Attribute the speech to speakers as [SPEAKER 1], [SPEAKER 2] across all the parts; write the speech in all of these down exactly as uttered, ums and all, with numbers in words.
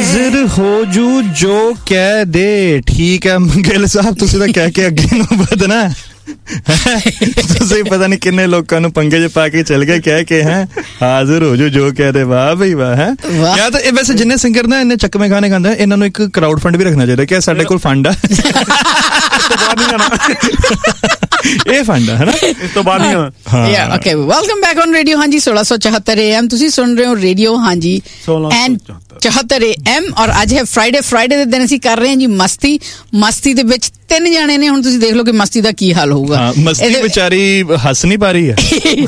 [SPEAKER 1] ਹਾਜ਼ਰ ਹੋ ਜੂ ਜੋ ਕਹਿ ਦੇ। ਠੀਕ ਹੈ ਗਿੱਲ ਸਾਹਿਬ, ਤੁਸੀਂ ਤਾਂ ਕਹਿ ਕੇ ਅੱਗੇ ਨੂੰ ਵਧਣਾ। ਤੁਸੀਂ ਪਤਾ ਨਹੀਂ ਕਿੰਨੇ ਲੋਕਾਂ ਨੂੰ ਪੰਗੇ 'ਚ ਪਾ ਕੇ ਚਲ ਗਏ ਕਹਿ ਕੇ ਹੈ ਹਾਜ਼ਰ ਹੋ ਜੂ ਜੋ ਕਹਿ ਦੇ। ਵਾਹ ਬਈ ਵਾਹ ਹੈ। ਜਾਂ ਤਾਂ ਇਹ ਵੈਸੇ ਜਿੰਨੇ ਸਿੰਗਰ ਨਾ ਇੰਨੇ ਚੱਕਵੇਂ ਗਾਣੇ ਗਾਉਂਦੇ ਇਹਨਾਂ ਨੂੰ ਇੱਕ ਕਰਾਊਡ ਫੰਡ ਵੀ ਰੱਖਣਾ ਚਾਹੀਦਾ ਕਿ ਸਾਡੇ ਕੋਲ ਫੰਡ ਆ, ਇਹ ਫੰਡ ਹੈ ਨਾ, ਇਸ ਤੋਂ ਬਾਅਦ ਨਹੀਂ ਆਉਣਾ।
[SPEAKER 2] ਯਾ okay, welcome back on radio ਹਾਂਜੀ ਸੋਲਾਂ ਸੌ ਚੁਹੱਤਰ ਏ ਐਮ। ਤੁਸੀਂ ਸੁਣ ਰਹੇ ਹੋ ਰੇਡੀਓ ਹਾਂਜੀ ਐਂਡ ਚੁਹੱਤਰ ਏ ਐਮ। ਔਰ ਅੱਜ ਹੈ ਫਰਾਈਡੇ। ਫਰਾਈਡੇ ਦੇ ਦਿਨ ਅਸੀਂ ਕਰ ਰਹੇ ਹਾਂ ਜੀ ਮਸਤੀ। ਮਸਤੀ ਦੇ ਵਿੱਚ ਤਿੰਨ ਜਾਣੇ ਨੇ, ਹੁਣ ਤੁਸੀਂ ਦੇਖ ਲਓ ਕਿ ਮਸਤੀ ਦਾ ਕੀ ਹਾਲ ਹੋਊਗਾ।
[SPEAKER 1] ਮਸਤੀ ਵਿਚਾਰੀ ਹੱਸ ਨਹੀਂ ਪਾ ਰਹੀ ਹੈ।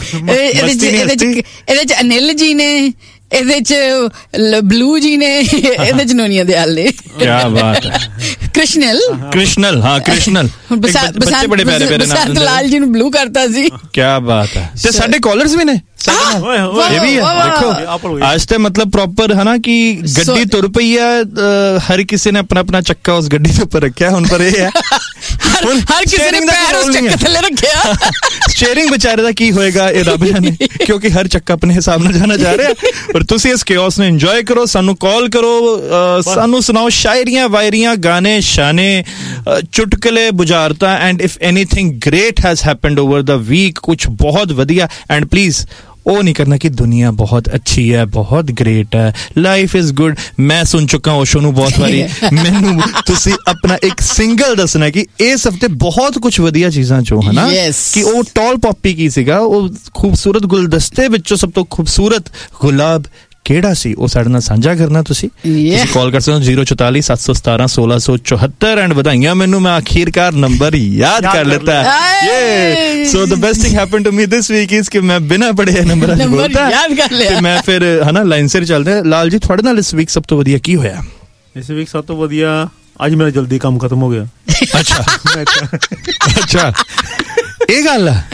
[SPEAKER 2] ਇਹਦੇ ਚ ਅਨਿਲ ਜੀ ਨੇ, ਇਹਦੇ ਚ ਬਲੂ ਜੀ ਨੇ, ਇਹਦੇ ਚ ਨੋਨੀਆ ਦਿਆਲ ਨੇ।
[SPEAKER 1] ਕਿਆ ਬਾਤ ਹੈ।
[SPEAKER 2] ਕ੍ਰਿਸ਼ਨਲ
[SPEAKER 1] ਕ੍ਰਿਸ਼ਨਲ ਹਾਂ ਕ੍ਰਿਸ਼ਨਲ ਬੱਚੇ ਬੜੇ ਪਿਆਰੇ ਪਿਆਰੇ ਨਾਮ
[SPEAKER 2] ਬਸੰਤ ਲਾਲ ਜੀ ਨੂੰ ਬਲੂ ਕਰਤਾ ਸੀ।
[SPEAKER 1] ਕਿਆ ਬਾਤ ਹੈ। ਤੇ ਸਾਡੇ ਕਾਲਰਸ ਵੀ ਨੇ, ਇਹ ਵੀ ਹੈ। ਦੇਖੋ ਅੱਜ ਤੇ ਮਤਲਬ ਪ੍ਰੋਪਰ ਹੈ ਨਾ ਕਿ ਗੱਡੀ ਤੁਰ ਪਈ ਹੈ, ਹਰ ਕਿਸੇ ਨੇ ਆਪਣਾ ਆਪਣਾ ਚੱਕਾ ਉਸ ਗੱਡੀ ਦੇ ਉੱਪਰ ਰੱਖਿਆ। ਹੁਣ ਪਰ ਇਹ ਹੈ
[SPEAKER 2] ਹਰ ਕਿਸੇ ਨੇ ਪੈਰ ਉਸ ਚੱਕੇ ਥੱਲੇ ਰੱਖਿਆ।
[SPEAKER 1] ਸਟੀਅਰਿੰਗ ਵਿਚਾਰੇ ਦਾ ਕੀ ਹੋਏਗਾ ਇਹ ਰੱਬ ਜਾਣੇ, ਕਿਉਂਕਿ ਹਰ ਚੱਕਾ ਆਪਣੇ ਹਿਸਾਬ ਨਾਲ ਜਾਣਾ ਜਾ ਰਿਹਾ। ਪਰ ਤੁਸੀਂ ਇਸ ਕਿਓਸ ਨੂੰ ਇੰਜੋਏ ਕਰੋ, ਸਾਨੂੰ ਕਾਲ ਕਰੋ, ਸਾਨੂੰ ਸੁਣਾਓ ਸ਼ਾਇਰੀਆਂ ਵਾਇਰੀਆਂ ਗਾਣੇ ਸ਼ਾਨੇ ਚੁਟਕਲੇ ਬੁਝਾਰਤਾਂ। And if anything great has happened over the week, ਕੁਛ ਬਹੁਤ ਵਧੀਆ। ਐਂਡ ਪਲੀਜ਼ ਉਹ ਨਹੀਂ ਕਰਨਾ ਕਿ ਦੁਨੀਆ ਬਹੁਤ ਅੱਛੀ ਹੈ, ਬਹੁਤ ਗ੍ਰੇਟ ਹੈ, ਲਾਈਫ ਇਜ਼ ਗੁੱਡ। ਮੈਂ ਸੁਣ ਚੁੱਕਾ ਓਸ਼ੋ ਨੂੰ ਬਹੁਤ ਵਾਰੀ। ਮੈਨੂੰ ਤੁਸੀਂ ਆਪਣਾ ਇੱਕ ਸਿੰਗਲ ਦੱਸਣਾ ਕਿ ਇਸ ਹਫ਼ਤੇ ਬਹੁਤ ਕੁਛ ਵਧੀਆ ਚੀਜ਼ਾਂ ਚੋਂ ਹੈ ਨਾ, ਕਿ ਉਹ ਟੌਲ ਪੌਪੀ ਕੀ ਸੀਗਾ, ਉਹ ਖੂਬਸੂਰਤ ਗੁਲਦਸਤੇ ਵਿੱਚੋਂ ਸਭ ਤੋਂ ਖੂਬਸੂਰਤ ਗੁਲਾਬ ਕਿਹੜਾ ਸੀ, ਉਹ ਸਾਡੇ ਨਾਲ ਸਾਂਝਾ ਕਰਨਾ। ਤੁਸੀਂ ਤੁਸੀਂ ਕਾਲ ਕਰ ਸਕਦੇ ਹੋ ਜ਼ੀਰੋ ਚੁਤਾਲੀ ਸੱਤ ਸੌ ਸਤਾਰਾਂ ਸੋਲਾਂ ਸੌ ਚੁਹੱਤਰ। ਐਂਡ ਵਧਾਈਆਂ, ਮੈਨੂੰ ਮੈਂ ਆਖਿਰਕਾਰ ਨੰਬਰ ਯਾਦ ਕਰ ਲਿੱਤਾ ਹੈ। ਸੋ the best thing happen to me this week is ਕਿ ਮੈਂ ਬਿਨਾਂ ਪੜ੍ਹੇ ਨੰਬਰਾਂ ਨੂੰ ਬੋਲਦਾ ਤੇ ਮੈਂ ਫਿਰ ਹਨਾ ਲਾਈਨ ਸਿਰ ਚੱਲਦੇ। ਲਾਲ ਜੀ ਤੁਹਾਡੇ ਨਾਲ ਇਸ ਵੀਕ ਸਭ ਤੋਂ ਵਧੀਆ ਕੀ ਹੋਇਆ?
[SPEAKER 3] ਇਸ ਵੀਕ ਸਭ ਤੋਂ ਵਧੀਆ ਅੱਜ ਮੇਰਾ ਜਲਦੀ ਕੰਮ ਖਤਮ ਹੋ ਗਿਆ।
[SPEAKER 1] ਅੱਛਾ ਅੱਛਾ, ਇਹ ਗੱਲ ਹੈ।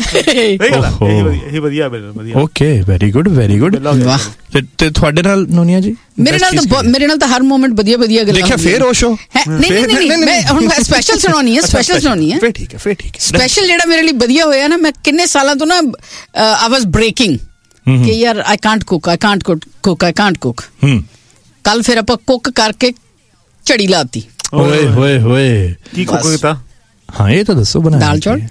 [SPEAKER 3] ਇਹ ਵਧੀਆ ਵਧੀਆ।
[SPEAKER 1] Okay, very good very good. ਤੇ ਤੁਹਾਡੇ ਨਾਲ ਨੋਨੀਆ ਜੀ?
[SPEAKER 2] ਮੇਰੇ ਨਾਲ ਤਾਂ ਮੇਰੇ ਨਾਲ ਤਾਂ ਹਰ ਮੋਮੈਂਟ ਵਧੀਆ ਵਧੀਆ ਗੱਲਾਂ।
[SPEAKER 1] ਦੇਖਿਆ ਫੇਰ ਉਹ ਸ਼ੋ
[SPEAKER 2] ਨਹੀਂ ਨਹੀਂ ਨਹੀਂ, ਮੈਂ ਹੁਣ ਸਪੈਸ਼ਲ ਸੁਣਾਉਣੀ ਹੈ, ਸਪੈਸ਼ਲ ਸੁਣਾਉਣੀ ਹੈ।
[SPEAKER 1] ਫੇਰ ਠੀਕ ਹੈ ਫੇਰ ਠੀਕ ਹੈ।
[SPEAKER 2] ਸਪੈਸ਼ਲ ਜਿਹੜਾ ਮੇਰੇ ਲਈ ਵਧੀਆ ਹੋਇਆ ਨਾ, ਮੈਂ ਕਿੰਨੇ ਸਾਲਾਂ ਤੋਂ ਨਾ ਆਈ ਵਾਸ ਬ੍ਰੇਕਿੰਗ ਕਿ ਯਾਰ I can't cook I can't cook I can't ਕੁਕ। ਕੱਲ ਫਿਰ ਆਪਾਂ ਕੁਕ ਕਰਕੇ ਝੜੀ ਲਾਤੀ।
[SPEAKER 1] ਓਏ ਹੋਏ ਹੋਏ,
[SPEAKER 3] ਕੀ ਕੁਕ ਕੀਤਾ?
[SPEAKER 1] ਹਾਂ ਇਹ ਤਾਂ ਦੱਸੋ। ਬਣਾ
[SPEAKER 2] ਦਾਲ ਚੌਲ।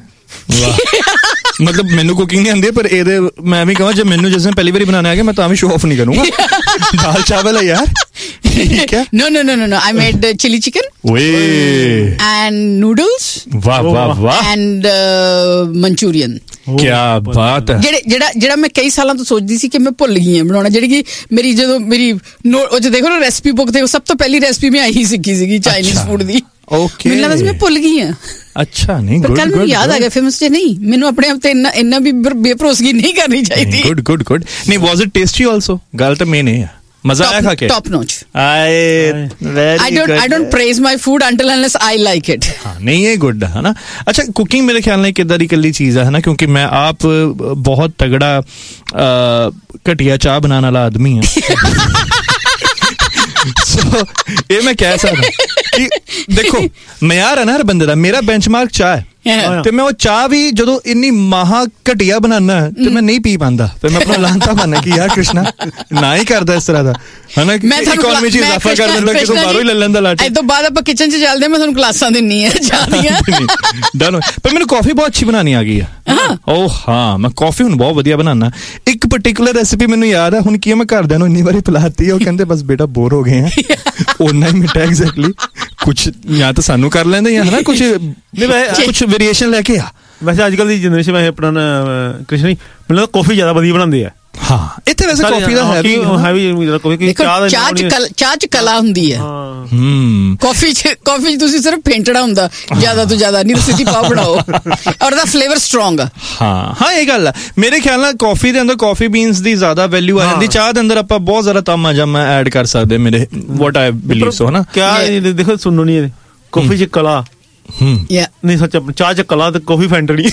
[SPEAKER 1] ਮਤਲਬ ਮੈਨੂੰ ਕੁਕਿੰਗ ਨਹੀਂ ਆਉਂਦੀ, ਪਰ ਇਹਦੇ ਮੈਂ ਵੀ ਕਹਾਂ ਜੇ ਮੈਨੂੰ ਜਿਸ ਦਿਨ ਪਹਿਲੀ ਵਾਰੀ ਬਣਾਉਣਾ ਆ ਗਿਆ ਮੈਂ ਤਾਂ ਵੀ ਸ਼ੋ ਆਫ ਨਹੀਂ ਕਰੂੰਗਾ। ਦਾਲ ਚਾਵਲ ਹੈ ਯਾਰ, ਠੀਕ ਹੈ।
[SPEAKER 2] No no no no no I made uh, chili chicken.
[SPEAKER 1] ਓਏ
[SPEAKER 2] and noodles.
[SPEAKER 1] ਵਾਹ ਵਾਹ ਵਾਹ।
[SPEAKER 2] and uh, Manchurian.
[SPEAKER 1] ਕਿਆ ਬਾਤ ਹੈ।
[SPEAKER 2] ਜਿਹੜੇ ਜਿਹੜਾ ਜਿਹੜਾ ਮੈਂ ਕਈ ਸਾਲਾਂ ਤੋਂ ਸੋਚਦੀ ਸੀ ਕਿ ਮੈਂ ਭੁੱਲ ਗਈ ਹਾਂ ਬਣਾਉਣਾ, ਜਿਹੜੀ ਕਿ ਮੇਰੀ ਜਦੋਂ ਮੇਰੀ ਉਹ ਜੇ ਦੇਖੋ ਨਾ ਰੈਸਪੀ ਬੁੱਕ ਤੇ ਸਭ ਤੋਂ ਪਹਿਲੀ ਰੈਸਪੀ ਮੈਂ ਆਹੀ ਸਿੱਖੀ ਸੀਗੀ ਚਾਈਨੀਜ਼ ਫੂਡ ਦੀ। ਓਕੇ, ਮੈਨੂੰ ਲੱਗਦਾ ਮੈਂ ਭੁੱਲ ਗਈ ਹਾਂ।
[SPEAKER 1] ਅੱਛਾ ਨਹੀਂ,
[SPEAKER 2] ਪਰ ਕੱਲ ਮੈਨੂੰ ਯਾਦ ਆ ਗਿਆ ਫਿਰ ਮੁਝੇ ਨਹੀਂ, ਮੈਨੂੰ ਆਪਣੇ ਆਪ ਤੇ ਇੰਨਾ ਇੰਨਾ ਵੀ ਬੇਭਰੋਸਗੀ ਨਹੀਂ ਕਰਨੀ ਚਾਹੀਦੀ।
[SPEAKER 1] Good good good. ਨਹੀਂ ਵਾਸ ਇਟ ਟੇਸਟੀ ਆਲਸੋ? ਗੱਲ ਤਾਂ ਮੇਨ ਇਹ ਹੈ, ਮਜ਼ਾ ਆਇਆ ਖਾ ਕੇ?
[SPEAKER 2] Top notch.
[SPEAKER 1] I
[SPEAKER 2] I don't I don't praise my food until unless I like it.
[SPEAKER 1] ਹਾਂ ਨਹੀਂ ਇਹ ਗੁੱਡ ਹੈ ਨਾ। ਅੱਛਾ ਕੁਕਿੰਗ ਮੇਰੇ ਖਿਆਲ ਨਾਲ ਕਿੱਦਾਂ ਦੀ ਇਕੱਲੀ ਚੀਜ਼ ਹੈ ਨਾ, ਕਿਉਂਕਿ ਮੈਂ ਆਪ ਬਹੁਤ ਤਗੜਾ ਘਟੀਆ ਚਾਹ ਬਣਾਉਣ ਵਾਲਾ ਆਦਮੀ ਹਾਂ। ਸੋ ਇਹ ਮੈਂ ਕਹਿ ਸਕਦਾ ਕਿ ਦੇਖੋ ਮਿਆਰ ਹੈ ਨਾ ਹਰ ਬੰਦੇ ਦਾ, ਮੇਰਾ ਬੈਂਚਮਾਰਕ ਚਾਹ ਹੈ ਤੇ ਮੈਂ ਉਹ ਚਾਹ ਵੀ ਜਦੋਂ ਇੰਨੀ ਮਹਾ ਘਟੀਆ ਬਣਾਉਣਾ ਤੇ ਮੈਂ ਨਹੀਂ ਪੀ ਪਾਉਂਦਾ, ਫਿਰ ਮੈਂ ਆਪਣਾ ਲਾਂਤਾ ਪਾਣਾ ਕਿ ਯਾਰ ਕ੍ਰਿਸ਼ਨਾ ਨਾ ਹੀ ਕਰਦਾ ਇਸ ਤਰ੍ਹਾਂ ਦਾ ਹਨਾ, ਇਕਨੋਮੀ ਚ ਇਜ਼ਾਫਾ ਕਰ ਦਿੰਦਾ ਕਿ ਤੂੰ ਬਾਹਰੋਂ ਹੀ ਲੈ ਲੈਂਦਾ ਲਾਟੇ।
[SPEAKER 2] ਇਸ ਤੋਂ ਬਾਅਦ ਆਪਾਂ ਕਿਚਨ ਚ ਚੱਲਦੇ, ਮੈਂ ਤੁਹਾਨੂੰ ਕਲਾਸਾਂ ਦਿੰਨੀ ਆ ਚਾਹ ਦੀਆਂ।
[SPEAKER 1] ਡਨ। ਪਰ ਮੈਨੂੰ ਕਾਫੀ ਬਹੁਤ ਅੱਛੀ ਬਣਾਉਣੀ ਆ ਗਈ ਆ। ਓ ਹਾਂ, ਮੈਂ ਕਾਫੀ ਹੁਣ ਬਹੁਤ ਵਧੀਆ ਬਣਾਉਣਾ। ਇੱਕ ਪਰਟੀਕੂਲਰ ਰੈਸਿਪੀ ਮੈਨੂੰ ਯਾਦ ਹੈ ਹੁਣ, ਕੀ ਮੈਂ ਘਰਦਿਆਂ ਨੂੰ ਇੰਨੀ ਵਾਰੀ ਪਿਲਾਤੀ, ਉਹ ਕਹਿੰਦੇ ਬਸ ਬੇਟਾ ਬੋਰ ਹੋ ਗਏ ਆ। ਓਨਾ ਹੀ ਮਿੱਠਾ ਐਗਜ਼ੈਕਟਲੀ ਕੁਛ ਜਾਂ ਤਾਂ ਸਾਨੂੰ ਕਰ ਲੈਂਦੇ ਜਾਂ ਹਨਾ ਕੁਛ ਕੁਛ ਵੇਰੀਏਸ਼ਨ ਲੈ ਕੇ ਆ।
[SPEAKER 3] ਵੈਸੇ ਅੱਜ ਕੱਲ ਦੀ ਜਨਰੇਸ਼ਨ ਵੈਸੇ ਆਪਣਾ ਕ੍ਰਿਸ਼ਨੀ ਮੈਨੂੰ ਕਾਫੀ ਜ਼ਿਆਦਾ ਵਧੀਆ ਬਣਾਉਂਦੇ ਆ।
[SPEAKER 1] ਹਾਂ ਇੱਥੇ ਵੈਸੇ ਕਾਫੀ ਦਾ ਹੈਵੀ ਹੈਵੀ
[SPEAKER 2] ਚਾਹ ਚ ਚਾਹ ਚ ਕਲਾ ਹੁੰਦੀ ਹੈ।
[SPEAKER 1] ਹਮ
[SPEAKER 2] ਕਾਫੀ ਚ ਕਾਫੀ ਚ ਤੁਸੀਂ ਸਿਰਫ ਫੇਂਟੜਾ ਹੁੰਦਾ ਜ਼ਿਆਦਾ ਤੋਂ ਜ਼ਿਆਦਾ, ਨਹੀਂ ਤੁਸੀਂ ਪਾਓ ਬਣਾਓ ਔਰ ਦਾ ਫਲੇਵਰ ਸਟਰੋਂਗ ਆ।
[SPEAKER 1] ਹਾਂ ਹਾਂ ਇਹ ਗੱਲ ਆ। ਮੇਰੇ ਖਿਆਲ ਨਾਲ ਕਾਫੀ ਦੇ ਅੰਦਰ ਕਾਫੀ ਬੀਨਸ ਦੀ ਜ਼ਿਆਦਾ ਵੈਲਿਊ ਆ ਜਾਂਦੀ, ਚਾਹ ਦੇ ਅੰਦਰ ਆਪਾਂ ਬਹੁਤ ਜ਼ਿਆਦਾ ਤਾਮਾ ਜਾਮਾ ਐਡ ਕਰ ਸਕਦੇ ਮੇਰੇ ਵਾਟ ਆਈ ਬਿਲੀਵ ਸੋ ਹਨਾ।
[SPEAKER 3] ਕਿਆ ਦੇਖੋ ਸੁਣੋ ਨਹੀਂ ਕਾਫੀ ਚ ਕਲਾ ਨਹੀਂ ਸੱਚ, ਚਾਹ ਚ ਕਲਾ ਤੇ ਕਾਫੀ ਫੈਂਟੜੀ।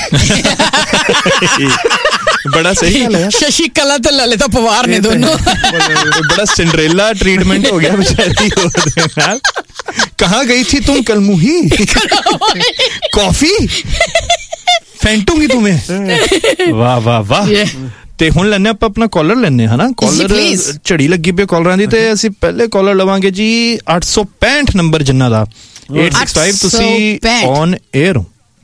[SPEAKER 1] ਬੜਾ ਸਹੀ ਗੱਲ ਹੈ।
[SPEAKER 2] ਸ਼ਸ਼ੀ ਕਲਾ ਤੇ ਲਲਿਤਾ ਪਵਾਰ ਨੇ ਦੋਨੋਂ।
[SPEAKER 1] ਬੜਾ ਸਿੰਡਰੇਲਾ ਟ੍ਰੀਟਮੈਂਟ ਹੋ ਗਿਆ बेचारी ਉਹਦੇ ਨਾਲ। ਕਹਾਂ ਗਈ थी तुम कल मुही कॉफी फेंटूंगी तुम्हें। वाह वाह वाह। ਤੇ ਹੁਣ ਲੈਣੇ ਆਪਾਂ ਆਪਣਾ ਕਾਲਰ ਲੈਣੇ ਹਨਾ ਕਾਲਰ ਝੜੀ ਲੱਗੀ ਪਈ ਕਾਲਰਾਂ ਦੀ ਤੇ ਅਸੀਂ ਪਹਿਲੇ ਕਾਲਰ ਲਵਾਂਗੇ ਜੀ eight sixty-five ਨੰਬਰ ਜਿੰਨਾ ਦਾ eight six five ਤੁਸੀਂ ਔਨ 에ਅਰ ਹੋ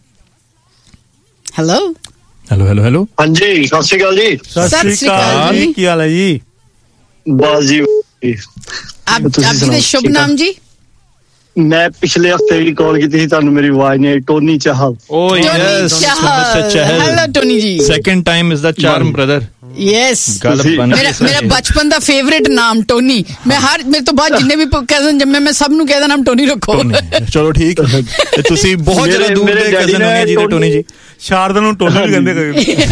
[SPEAKER 2] ਹੈਲੋ
[SPEAKER 1] ਹੈਲੋ ਹੈਲੋ ਹੈਲੋ
[SPEAKER 4] ਹਾਂਜੀ ਸਤਿ ਸ਼੍ਰੀ ਅਕਾਲ ਜੀ
[SPEAKER 2] ਸਤਿ ਸ਼੍ਰੀ ਅਕਾਲ ਜੀ
[SPEAKER 3] ਕੀ ਹਾਲ ਹੈ ਜੀ
[SPEAKER 4] ਬਸ ਜੀ
[SPEAKER 2] ਆਪ ਜੀ ਦਾ ਸ਼ੁਭ ਨਾਮ ਜੀ
[SPEAKER 4] ਮੈਂ ਪਿਛਲੇ ਹਫਤੇ ਵੀ ਕਾਲ ਕੀਤੀ ਸੀ ਤੁਹਾਨੂੰ ਮੇਰੀ ਆਵਾਜ਼ ਨਹੀਂ ਆਈ ਟੋਨੀ ਚਾਹਲ
[SPEAKER 1] ਓ yes mister Chahal
[SPEAKER 2] hello Tony ਜੀ
[SPEAKER 1] second time is the charm brother
[SPEAKER 2] yes
[SPEAKER 1] ਮੇਰਾ
[SPEAKER 2] ਮੇਰਾ ਬਚਪਨ ਦਾ ਫੇਵਰਿਟ ਨਾਮ ਟੋਨੀ ਮੈਂ ਹਰ ਮੇਰੇ ਤੋਂ ਬਾਅਦ ਜਿੰਨੇ ਵੀ ਕਜ਼ਨ ਜੰਮੇ ਮੈਂ ਸਭ ਨੂੰ ਕਹਿਦਾ ਨਾਮ ਟੋਨੀ ਰੱਖੋ
[SPEAKER 1] ਚਲੋ ਠੀਕ ਤੇ ਤੁਸੀਂ ਬਹੁਤ ਜ਼ਿਆਦਾ ਦੂਰ ਦੇ ਕਜ਼ਨ ਹੋਗੇ ਜੀ ਟੋਨੀ ਜੀ
[SPEAKER 3] ਸ਼ਾਰਦਾ ਨੂੰ ਟੋਨੀ ਵੀ ਕਹਿੰਦੇ ਕਦੇ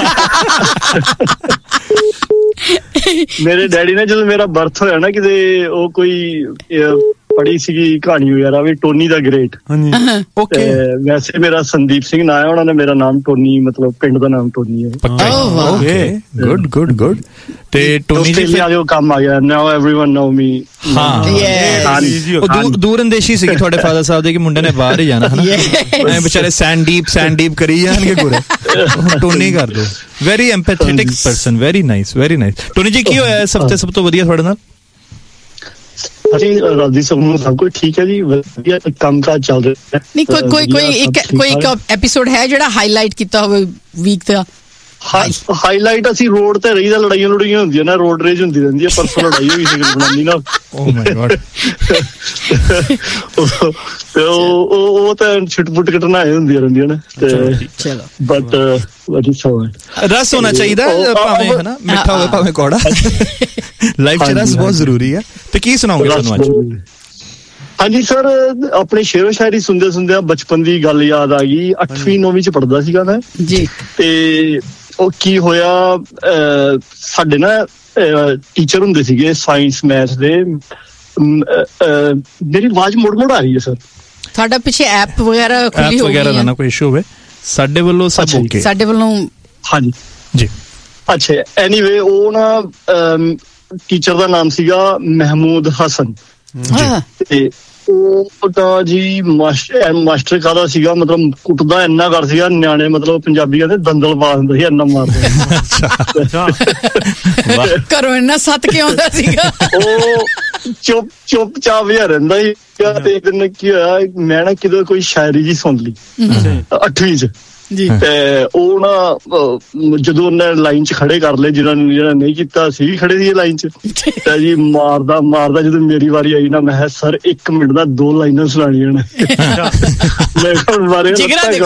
[SPEAKER 4] ਮੇਰੇ ਡੈਡੀ ਨੇ ਜਦੋਂ ਮੇਰਾ ਬਰਥ ਹੋਇਆ ਨਾ ਕਿਤੇ ਉਹ ਕੋਈ ਪੜੀ ਸੀਗੀ ਕਹਾਣੀ ਵਗੈਰਾ ਵੀ ਟੋਨੀ ਦਾ ਗ੍ਰੇਟ
[SPEAKER 1] ਓਕੇ
[SPEAKER 4] ਵੈਸੇ ਮੇਰਾ ਸੰਦੀਪ ਸਿੰਘ ਨਾਂ ਹੈ ਉਹਨਾਂ ਨੇ ਮੇਰਾ ਨਾਮ ਟੋਨੀ ਮਤਲਬ ਪਿੰਡ ਦਾ ਨਾਮ ਟੋਨੀ ਹੈ
[SPEAKER 1] ਓਕੇ ਗੁੱਡ ਗੁੱਡ ਗੁੱਡ ਤੇ ਟੋਨੀ ਜੀ
[SPEAKER 4] ਜੋ ਕੰਮ ਆ ਗਿਆ ਨਾਓ एवरीवन ਨੋ ਮੀ
[SPEAKER 1] ਹਾਂ ਉਹ ਦੂਰ ਅੰਦੇਸ਼ੀ ਸੀ ਤੁਹਾਡੇ ਫਾਦਰ ਸਾਹਿਬ ਦੇ ਕਿ ਮੁੰਡੇ ਨੇ ਬਾਹਰ ਹੀ ਜਾਣਾ ਹਨਾ ਐ ਵਿਚਾਰੇ ਸੈਂਡੀਪ ਸੈਂਡੀਪ ਕਰੀ ਜਾਣਗੇ ਗੁਰੇ ਟੋਨੀ ਕਰ ਦੋ very ਐਮਪੈਥੈਟਿਕ person very nice very nice Tony ਜੀ ਕੀ ਹੋਇਆ ਇਸ ਹਫਤੇ ਸਭ ਤੋਂ ਵਧੀਆ ਤੁਹਾਡੇ ਨਾਲ
[SPEAKER 4] ਅਰੇ ਰਾਜੀ ਸਭ ਨੂੰ ਸਭ ਕੁਝ ਠੀਕ ਹੈ ਜੀ ਵਧੀਆ ਕੰਮ ਕਾਜ ਚੱਲ ਰਿਹਾ
[SPEAKER 2] ਨਹੀਂ ਕੋਈ ਕੋਈ ਕੋਈ ਇੱਕ ਕੋਈ ਇੱਕ ਐਪੀਸੋਡ ਹੈ ਜਿਹੜਾ ਹਾਈਲਾਈਟ ਕੀਤਾ ਹੋਵੇ ਵੀਕ ਦਾ
[SPEAKER 4] ਹਾਈਲਾਈਟ ਅਸੀਂ ਰੋਡ ਤੇ ਰਹੀਦਾ ਲੜਾਈਆਂ ਲੜਾਈਆਂ ਹੁੰਦੀਆਂ ਨਾ ਰੋਡ ਰੇਜ ਹੁੰਦੀ ਰਹਿੰਦੀ ਹੈ ਪਰਸੋਂ ਲੜਾਈ ਹੋਈ ਸੀ ਬਣਾਉਂਦੀ ਨਾ
[SPEAKER 1] ਓ ਮਾਈ ਗॉड
[SPEAKER 4] ਤੇ ਉਹ ਉਹ ਤਾਂ ਛਿਟਪੁੱਟ ਘਟਨਾਵਾਂ ਹੁੰਦੀਆਂ ਰਹਿੰਦੀਆਂ ਨੇ ਤੇ ਚਲੋ ਬਟ ਵਾਟ ਇਜ਼ ਸੋ
[SPEAKER 1] ਰਸ ਹੋਣਾ ਚਾਹੀਦਾ ਭਾਵੇਂ ਹੈ ਨਾ ਮਿੱਠਾ ਹੋਵੇ ਭਾਵੇਂ ਕੌੜਾ ਲਾਈਫ 'ਚ ਰਸ ਬਹੁਤ ਜ਼ਰੂਰੀ ਹੈ ਤੇ ਕੀ ਸੁਣਾਓਗੇ ਤੁਹਾਨੂੰ ਅੱਜ
[SPEAKER 4] ਹਾਂਜੀ ਸਰ ਆਪਣੇ ਸ਼ੇਰੋ ਸ਼ਾਇਰੀ ਸੁਣਦੇ ਸੁਣਦੇ ਬਚਪਨ ਦੀ ਗੱਲ ਯਾਦ ਆ ਗਈ ਅੱਠਵੀਂ ਨੌਵੀਂ 'ਚ ਪੜ੍ਹਦਾ ਸੀਗਾ ਮੈਂ
[SPEAKER 2] ਜੀ ਤੇ
[SPEAKER 4] ਉਹ ਕੀ ਹੋਇਆ ਸਾਡੇ ਨਾ ਟੀਚਰ ਹੁੰਦੇ ਸੀਗੇ ਸਾਇੰਸ ਮੈਥ ਦੇ ਮੇਰੀ ਆਵਾਜ਼ ਮੁੜ ਮੁੜ ਆ ਰਹੀ ਹੈ ਸਰ
[SPEAKER 2] ਤੁਹਾਡਾ ਪਿੱਛੇ ਐਪ ਵਗੈਰਾ ਖੁੱਲੀ ਹੋ ਗਈ ਹੈ
[SPEAKER 1] ਵਗੈਰਾ ਦਾ ਨਾ ਕੋਈ ਇਸ਼ੂ ਹੋਵੇ ਸਾਡੇ ਵੱਲੋਂ ਸਭ ਓਕੇ
[SPEAKER 2] ਸਾਡੇ ਵੱਲੋਂ ਹਾਂਜੀ
[SPEAKER 1] ਜੀ
[SPEAKER 4] ਅੱਛਾ ਐਨੀਵੇ ਉਹ ਨਾ ਟੀਚਰ ਦਾ ਨਾਮ ਸੀਗਾ ਮਹਿਮੂਦ ਹਸਨ ਤੇ ਉਹ ਤਾਂ ਜੀ ਮਾਸਟਰ ਮਾਸਟਰ ਕਾਹਦਾ ਸੀਗਾ ਮਤਲਬ ਕੁੱਟਦਾ ਇੰਨਾ ਕਰ ਸੀਗਾ ਨਿਆਣੇ ਮਤਲਬ ਪੰਜਾਬੀ ਕਹਿੰਦੇ ਦੰਦਲ ਪਾ ਦਿੰਦੇ ਸੀ ਇੰਨਾ ਮਾਰਦੇ
[SPEAKER 2] ਘਰੋਂ ਇੰਨਾ ਸੱਤ ਕਿਉਂ ਆਉਂਦਾ ਸੀਗਾ ਉਹ
[SPEAKER 4] ਚੁੱਪ ਚੁੱਪ ਚਾਪ ਜਿਹਾ ਰਹਿੰਦਾ ਸੀ ਤੇ ਇੱਕ ਦਿਨ ਕੀ ਹੋਇਆ ਮੈਂ ਨਾ ਕਿਦੋਂ ਕੋਈ ਸ਼ਾਇਰੀ ਜੀ ਸੁਣ ਲਈ ਅੱਠਵੀਂ 'ਚ ਤੇ ਉਹ ਨਾ ਜਦੋਂ ਉਹਨੇ ਲਾਈਨ 'ਚ ਖੜੇ ਕਰ ਲਏ ਜਿਹਨਾਂ ਨੇ ਜਿਹੜਾ ਨਹੀਂ ਕੀਤਾ ਅਸੀਂ ਵੀ ਖੜੇ ਸੀ ਲਾਈਨ 'ਚ ਤੇ ਜੀ ਮਾਰਦਾ ਮਾਰਦਾ ਜਦੋਂ ਮੇਰੀ ਵਾਰੀ ਆਈ ਨਾ ਮੈਂ ਕਿਹਾ ਸਰ ਇੱਕ ਮਿੰਟ ਦਾ ਦੋ ਲਾਈਨਾਂ ਸੁਣਾਣੀਆਂ ਨੇ ਮੈਂ ਹੁਣ ਬਾਰੇ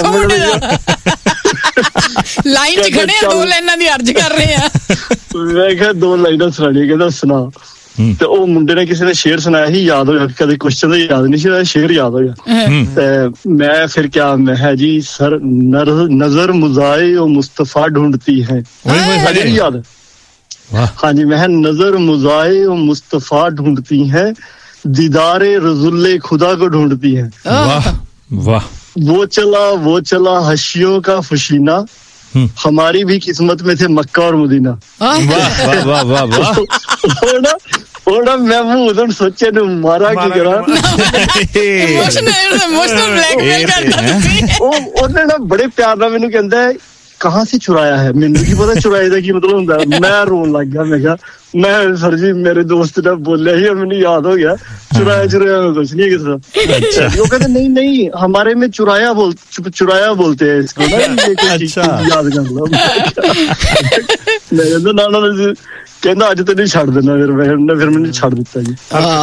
[SPEAKER 2] ਲਾਈਨ 'ਚ ਖੜੇ ਆ ਦੋ ਲਾਈਨਾਂ ਦੀ ਅਰਜ਼ ਕਰ ਰਹੇ ਆ
[SPEAKER 4] ਮੈਂ ਕਿਹਾ ਦੋ ਲਾਈਨਾਂ ਸੁਣਾਣੀਆਂ ਕਹਿੰਦਾ ਸੁਣਾ ਤੇ ਉਹ ਮੁੰਡੇ ਨੇ ਕਿਸੇ ਨੇ ਸ਼ੇਰ ਸੁਣਾਇਆ ਸੀ ਯਾਦ ਹੋਇਆ ਕਦੇ ਕੁਐਸਚਨ ਦਾ ਯਾਦ ਨਹੀਂ ਸੀ ਸ਼ੇਰ ਯਾਦ ਹੋ ਗਿਆ ਤੇ ਮੈਂ ਫਿਰ ਕਿਹਾ ਮੈਂ ਹੈ ਜੀ ਸਰ ਨਜ਼ਰ ਮੁਜ਼ਾਏ ਉਹ ਮੁਸਤਫਾ ਢੂੰढती है याद हाँ जी मैं नजर मुजाए वो मुस्तफा ढूंढती है दीदारे रजुल्ले खुदा को ढूंढती है
[SPEAKER 1] वाह वाह
[SPEAKER 4] वो चला वो चला हशियों का फशीना हमारी भी किस्मत में थे मक्का और मदीना
[SPEAKER 1] वाह वाह वाह वाह वाह
[SPEAKER 4] ਉਹਦਾ ਮੈਂ ਮੂੰਹ ਨੂੰ ਸੋਚੇ ਨੂੰ ਮਾਰਾ ਕੀ ਕਰਾਂ
[SPEAKER 2] ਇਮੋਸ਼ਨਲ ਇਮੋਸ਼ਨਲ ਬਲੈਕਮੇਲ ਕਰਦਾ ਸੀ
[SPEAKER 4] ਉਹ ਉਹਨੇ ਨਾ ਬੜੇ ਪਿਆਰ ਨਾਲ ਮੈਨੂੰ ਕਹਿੰਦਾ ਕਹਾਂ ਸੇ ਚੁਰਾਇਆ ਹੈ ਮੈਨੂੰ ਕੀ ਪਤਾ ਚੁਰਾਏ ਦਾ ਕੀ ਮਤਲਬ ਹੁੰਦਾ ਮੈਂ ਰੋਣ ਲੱਗ ਗਿਆ ਮੈਂ ਕਿਹਾ ਮੈਂ ਸਰ ਜੀ ਮੇਰੇ ਦੋਸਤ ਨੇ ਬੋਲਿਆ ਸੀ ਮੈਨੂੰ ਯਾਦ ਹੋ ਗਿਆ ਚੁਰਾਇਆ ਚੁਰਾਇਆ ਕੁਛ ਨਹੀਂ ਕਿਸੇ ਦਾ ਉਹ ਕਹਿੰਦੇ ਨਹੀਂ ਨਹੀਂ ਹਮਾਰੇ में ਚੁਰਾਇਆ बोल ਚੁਰਾਇਆ बोलते हैं इसको ना ये कोई चीज याद कर लो ਮੈਂ ਕਹਿੰਦਾ ਨਾ ਨਾ ਕਹਿੰਦਾ ਅੱਜ ਤੇ ਨਹੀਂ ਛੱਡ ਦੇਣਾ ਫਿਰ ਮੈਂ ਫਿਰ ਮੈਨੂੰ ਛੱਡ ਦਿੱਤਾ ਜੀ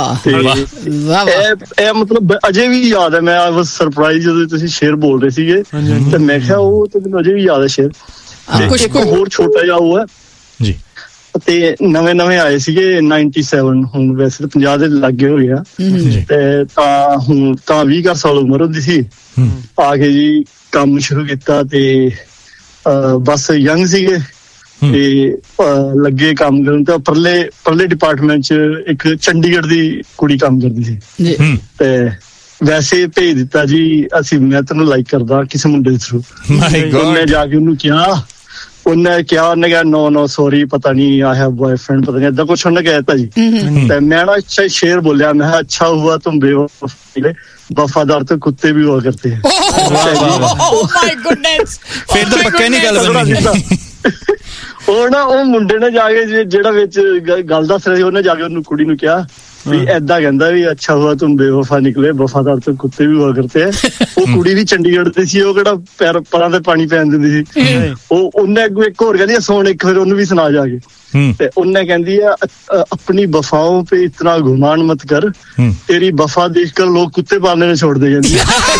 [SPEAKER 4] ਇਹ ਮਤਲਬ ਅਜੇ ਵੀ ਯਾਦ ਹੈ ਮੈਂ ਆਈ ਵਾਸ ਸਰਪ੍ਰਾਈਜ਼ ਜਦੋਂ ਤੁਸੀਂ ਸ਼ੇਰ ਬੋਲ ਰਹੇ ਸੀਗੇ ਤੇ ਮੈਂ ਕਿਹਾ ਉਹ ਤੇ ਮੈਨੂੰ ਅਜੇ ਵੀ ਯਾਦ ਹੈ ਸ਼ੇਰ ਇੱਕ ਹੋਰ ਛੋਟਾ ਜਿਹਾ ਉਹ ਹੈ
[SPEAKER 1] ਜੀ
[SPEAKER 4] ਤੇ ਨਵੇਂ ਨਵੇਂ ਆਏ ਸੀਗੇ ninety-seven ਹੁਣ ਵੈਸੇ ਪੰਜਾਹ ਦੇ ਲੱਗੇ ਹੋ ਗਿਆ ਤੇ ਤਾਂ ਹੁਣ ਤਾਂ ਵੀਹ ਕੁ ਸਾਲ ਉਮਰ ਹੁੰਦੀ ਸੀ ਆ ਕੇ ਜੀ ਕੰਮ ਸ਼ੁਰੂ ਕੀਤਾ ਤੇ ਬਸ ਯੰਗ ਸੀਗੇ ਤੇ ਲੱਗੇ ਕੰਮ ਕਰਨ ਤੇ ਪਰਲੇ ਪਰਲੇ ਡਿਪਾਰਟਮੈਂਟ ਚ ਇੱਕ ਚੰਡੀਗੜ੍ਹ ਦੀ ਕੁੜੀ ਕੰਮ ਕਰਦੀ ਸੀ ਤੇ ਵੈਸੇ ਭੇਜ ਦਿੱਤਾ ਜੀ ਅਸੀਂ ਮੈਂ ਤੈਨੂੰ ਲਾਈਕ ਕਰਦਾ ਕਿਸੇ ਮੁੰਡੇ ਦੇ ਥਰੂ ਮੈਂ ਜਾ ਕੇ ਉਹਨੂੰ ਕਿਹਾ ਉਹਨੇ ਕਿਹਾ ਉਹਨੇ ਕਿਹਾ ਨੋ ਨੋ ਸੌਰੀ ਪਤਾ ਨਹੀਂ ਆਈ ਹੈਵ ਬॉयफ्रेंड ਪਤਾ ਨਹੀਂ ਏਦਾਂ ਕੁਛ ਉਹਨੇ ਕਹਿਤਾ ਜੀ ਤੇ ਮੈਂ ਨਾ ਅੱਛਾ ਸ਼ੇਰ ਬੋਲਿਆ ਮੈਂ ਕਿਹਾ ਅੱਛਾ ਹੁਆ ਤੁਮ ਬੇਵਫਾ ਵਫਾਦਾਰ ਤਾਂ ਕੁੱਤੇ ਵੀ ਹੁਆ ਕਰਤੇ ਹੈ
[SPEAKER 2] ਓ ਮਾਈ ਗੁੱਡਨੈਸ
[SPEAKER 1] ਫਿਰ ਤਾਂ ਪੱਕਾ ਨਹੀਂ ਗੱਲ ਬਣੀ
[SPEAKER 4] ਉਹ ਨਾ ਉਹ ਮੁੰਡੇ ਨੇ ਜਾ ਕੇ ਜਿਹੜਾ ਵਿੱਚ ਗੱਲ ਦੱਸ ਰਿਹਾ ਸੀ ਉਹਨੇ ਜਾ ਕੇ ਉਹਨੂੰ ਕੁੜੀ ਨੂੰ ਕਿਹਾ ਵੀ ਏਦਾਂ ਕਹਿੰਦਾ ਵੀ ਅੱਛਾ ਹੁਆ ਤੁਮ ਬੇਵਫਾ ਨਿਕਲੇ, ਵਫਾਦਾਰ ਤੋਂ ਕੁੱਤੇ ਵੀ ਹੁਆ ਕਰਤੇ ਹੈ। ਉਹ ਕੁੜੀ ਵੀ ਚੰਡੀਗੜ੍ਹ ਤੇ ਸੀ, ਉਹ ਕਿਹੜਾ ਪੈਰ ਪਰਾਂ ਤੇ ਪਾਣੀ ਪੈਣ ਦਿੰਦੀ ਸੀ। ਉਹ ਉਹਨੇ ਅੱਗੋਂ ਇੱਕ ਹੋਰ ਕਹਿੰਦੀ ਸੋਣ ਇੱਕ ਫਿਰ ਉਹਨੂੰ ਵੀ ਸੁਣਾ ਜਾ ਕੇ, ਤੇ ਉਹਨੇ ਕਹਿੰਦੀ ਆ ਆਪਣੀ ਵਫਾओं पे इतना गुमान मत कर, तेरी वफा देखकर लोग कुत्ते पालने में छोड़ दे ਜਾਂਦੀ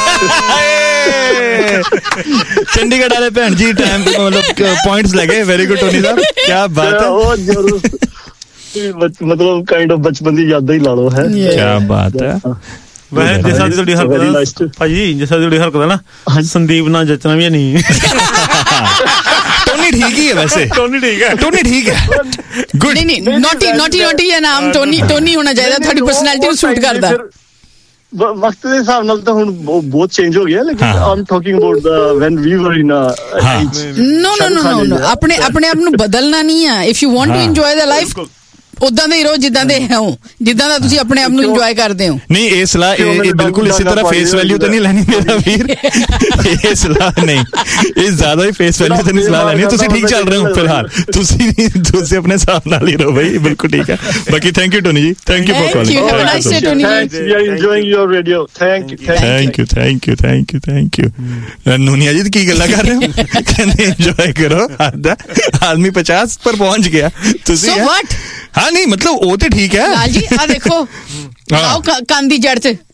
[SPEAKER 1] ਚੰਡੀਗੜ੍ਹ ਵਾਲੇ ਭੈਣ ਜੀ ਟਾਈਮ ਮਤਲਬ ਪੁਆਇੰਟਸ ਲੈ ਗਏ। ਵੈਰੀ ਗੁੱਡ ਟੋਨੀ ਸਾਹਿਬ, ਕੀ ਬਾਤ ਹੈ।
[SPEAKER 4] ਉਹ ਜ਼ਰੂਰ ਮਤਲਬ ਕਾਈਂਡ ਆਫ ਬਚਪਨ ਦੀ ਯਾਦਾਂ ਹੀ ਲਾ ਲਓ ਹੈ।
[SPEAKER 1] ਕੀ ਬਾਤ ਹੈ।
[SPEAKER 3] ਵੈਸੇ ਜਿਸਾ ਦੀ ਤੁਹਾਡੀ ਹਰਕਤ ਭਾਜੀ, ਜਿਸਾ ਦੀ ਤੁਹਾਡੀ ਹਰਕਤ ਹੈ ਨਾ, ਸੰਦੀਪ ਨਾਲ ਜੱਚਣਾ ਵੀ ਨਹੀਂ।
[SPEAKER 1] ਟੋਨੀ ਠੀਕ ਹੀ ਹੈ ਵੈਸੇ, ਟੋਨੀ ਠੀਕ ਹੈ, ਟੋਨੀ ਠੀਕ ਹੈ। ਗੁੱਡ।
[SPEAKER 2] ਨਹੀਂ ਨਹੀਂ ਨੋਟੀ ਨੋਟੀ ਨੋਟੀ ਹੈ ਨਾਮ ਟੋਨੀ, ਟੋਨੀ ਹੋਣਾ ਚਾਹੀਦਾ, ਤੁਹਾਡੀ ਪਰਸਨੈਲਿਟੀ ਨੂੰ ਸੂਟ ਕਰਦਾ।
[SPEAKER 4] ਵਕਤ ਦੇ ਹਿਸਾਬ ਨਾਲ ਤਾਂ ਹੁਣ ਬਹੁਤ ਚੇਂਜ ਹੋ ਗਿਆ, ਲੇਕਿਨ ਆਮ ਟਾਕਿੰਗ ਅਬਾਊਟ ਦਾ ਵੈਨ ਵੀ ਵਰ ਇਨ
[SPEAKER 2] ਨੋ ਨੋ ਨੋ ਨੋ ਆਪਣੇ ਆਪਣੇ ਆਪ ਨੂੰ ਬਦਲਣਾ ਨਹੀਂ ਆ। If you want to enjoy the life ਉਦਾਂ ਦੇ ਹੀ ਰਹੋ ਜਿੱਦਾਂ ਦੇ ਹੋ, ਜਿੱਦਾਂ ਦਾ ਤੁਸੀਂ ਆਪਣੇ ਆਪ ਨੂੰ ਇੰਜੋਏ ਕਰਦੇ ਹੋ।
[SPEAKER 1] ਨਹੀਂ ਇਹ ਸਲਾਹ ਇਹ ਬਿਲਕੁਲ ਇਸੇ ਤਰ੍ਹਾਂ ਫੇਸ ਵੈਲਿਊ ਤੇ ਨਹੀਂ ਲੈਣੀ ਮੇਰਾ ਵੀਰ, ਇਹ ਸਲਾਹ ਨਹੀਂ, ਇਹ ਜ਼ਿਆਦਾ ਹੀ ਫੇਸ ਵੈਲਿਊ ਤੇ ਨਹੀਂ ਸਲਾਹ ਲੈਣੀ। ਤੁਸੀਂ ਠੀਕ ਚੱਲ ਰਹੇ ਹੋ ਫਿਲਹਾਲ, ਤੁਸੀਂ ਤੁਸੀਂ ਆਪਣੇ ਹਿਸਾਬ ਨਾਲ ਹੀ ਰਹੋ ਬਈ, ਬਿਲਕੁਲ ਠੀਕ ਹੈ। ਬਾਕੀ ਥੈਂਕ ਯੂ ਟੋਨੀ ਜੀ, thank you for calling.
[SPEAKER 4] Thank you
[SPEAKER 1] thank you thank you thank you. ਨੂਨੀਆ ਜੀ ਕੀ ਗੱਲਾਂ ਕਰ ਰਹੇ ਹੋ, ਕਹਿੰਦੇ ਇੰਜੋਏ ਕਰੋ। ਆਦਮੀ ਪਚਾਸ ਪਰ ਪਹੁੰਚ ਗਿਆ, ਤੁਸੀਂ ਹਾਂ ਨਹੀਂ ਮਤਲਬ ਉਹ ਤੇ ਠੀਕ ਹੈ।
[SPEAKER 2] ਲਾਲ ਜੀ ਆ ਦੇਖੋ ਆਓ ਕੰਨ ਦੀ ਜੜ ਚ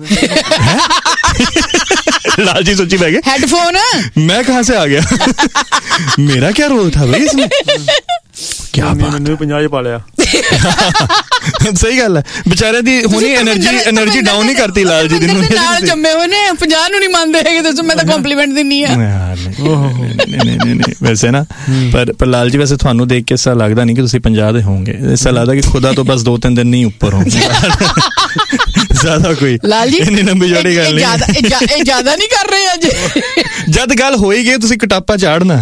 [SPEAKER 1] लाल जी सोची बैठे
[SPEAKER 2] हेडफोन,
[SPEAKER 1] मैं कहाँ से आ गया? मेरा क्या रोल था भाई इसमें? क्या
[SPEAKER 3] मैंने पंजाब पा लिया।
[SPEAKER 1] सही गल है, बेचारे दी हुनी एनर्जी एनर्जी डाउन ही करती लाल जी दी।
[SPEAKER 2] नाल जम्मे होए ने पंजाब नु नहीं मानदे हैगे, दसो मैं तो कॉम्प्लीमेंट दिन्नी है।
[SPEAKER 1] नहीं नहीं नहीं वैसे ना पर पर लाल जी वैसे थानू देख के ऐसा लगदा नहीं कि तुसी पंजाब दे होंगे, ऐसा लगदा कि खुदा तो बस दो तीन दिन नहीं ऊपर होंगे। ज्यादा कोई
[SPEAKER 2] लाल जी
[SPEAKER 1] इतनी लंबी जोड़ी गल नहीं,
[SPEAKER 2] ज्यादा ज्यादा नहीं कर रहे अज।
[SPEAKER 1] जद गल होई गई तुसी कटापा झाड़ना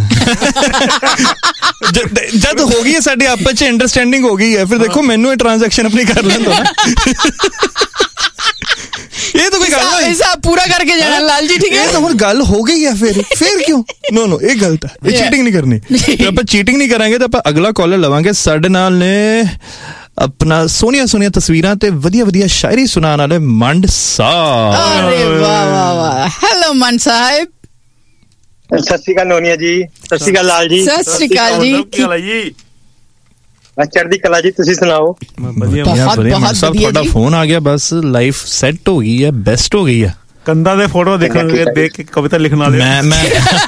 [SPEAKER 1] जद हो गई है साडी आपस च अंडरस्टैंडिंग हो गई है, फिर देखो मैनू ये ट्रांजैक्शन अपनी कर लें तो ये तो कोई गल नहीं,
[SPEAKER 2] हिसाब पूरा करके जाना लाल जी, ठीक है।
[SPEAKER 1] तो हुण गल हो गई है, फिर फिर क्यों? नो नो ये गलत है, ये चीटिंग नहीं करनी। तो आप चीटिंग नहीं करांगे तो आप अगला कॉलर लवांगे साडे नाल ने अपना सोनिया सोनिया तस्वीरां ते वधिया वधिया शायरी सुनाने वाले मंड साहब।
[SPEAKER 2] अरे वाह वाह वाह, हेलो मंड साहब।
[SPEAKER 5] सत श्री अकाल नोनिया जी, सत श्री अकाल लाल जी,
[SPEAKER 2] सत श्री अकाल जी।
[SPEAKER 5] बस चढ़दी कला जी, तुसी सुनाओ।
[SPEAKER 1] बढ़िया बढ़िया मंड साहब, ਤੁਹਾਡਾ फोन आ गया, बस लाइफ सेट हो गई है, बेस्ट हो गई है।
[SPEAKER 3] कंधा दे फोटो देखोगे, देख के कविता लिखना ले।
[SPEAKER 1] मैं मैं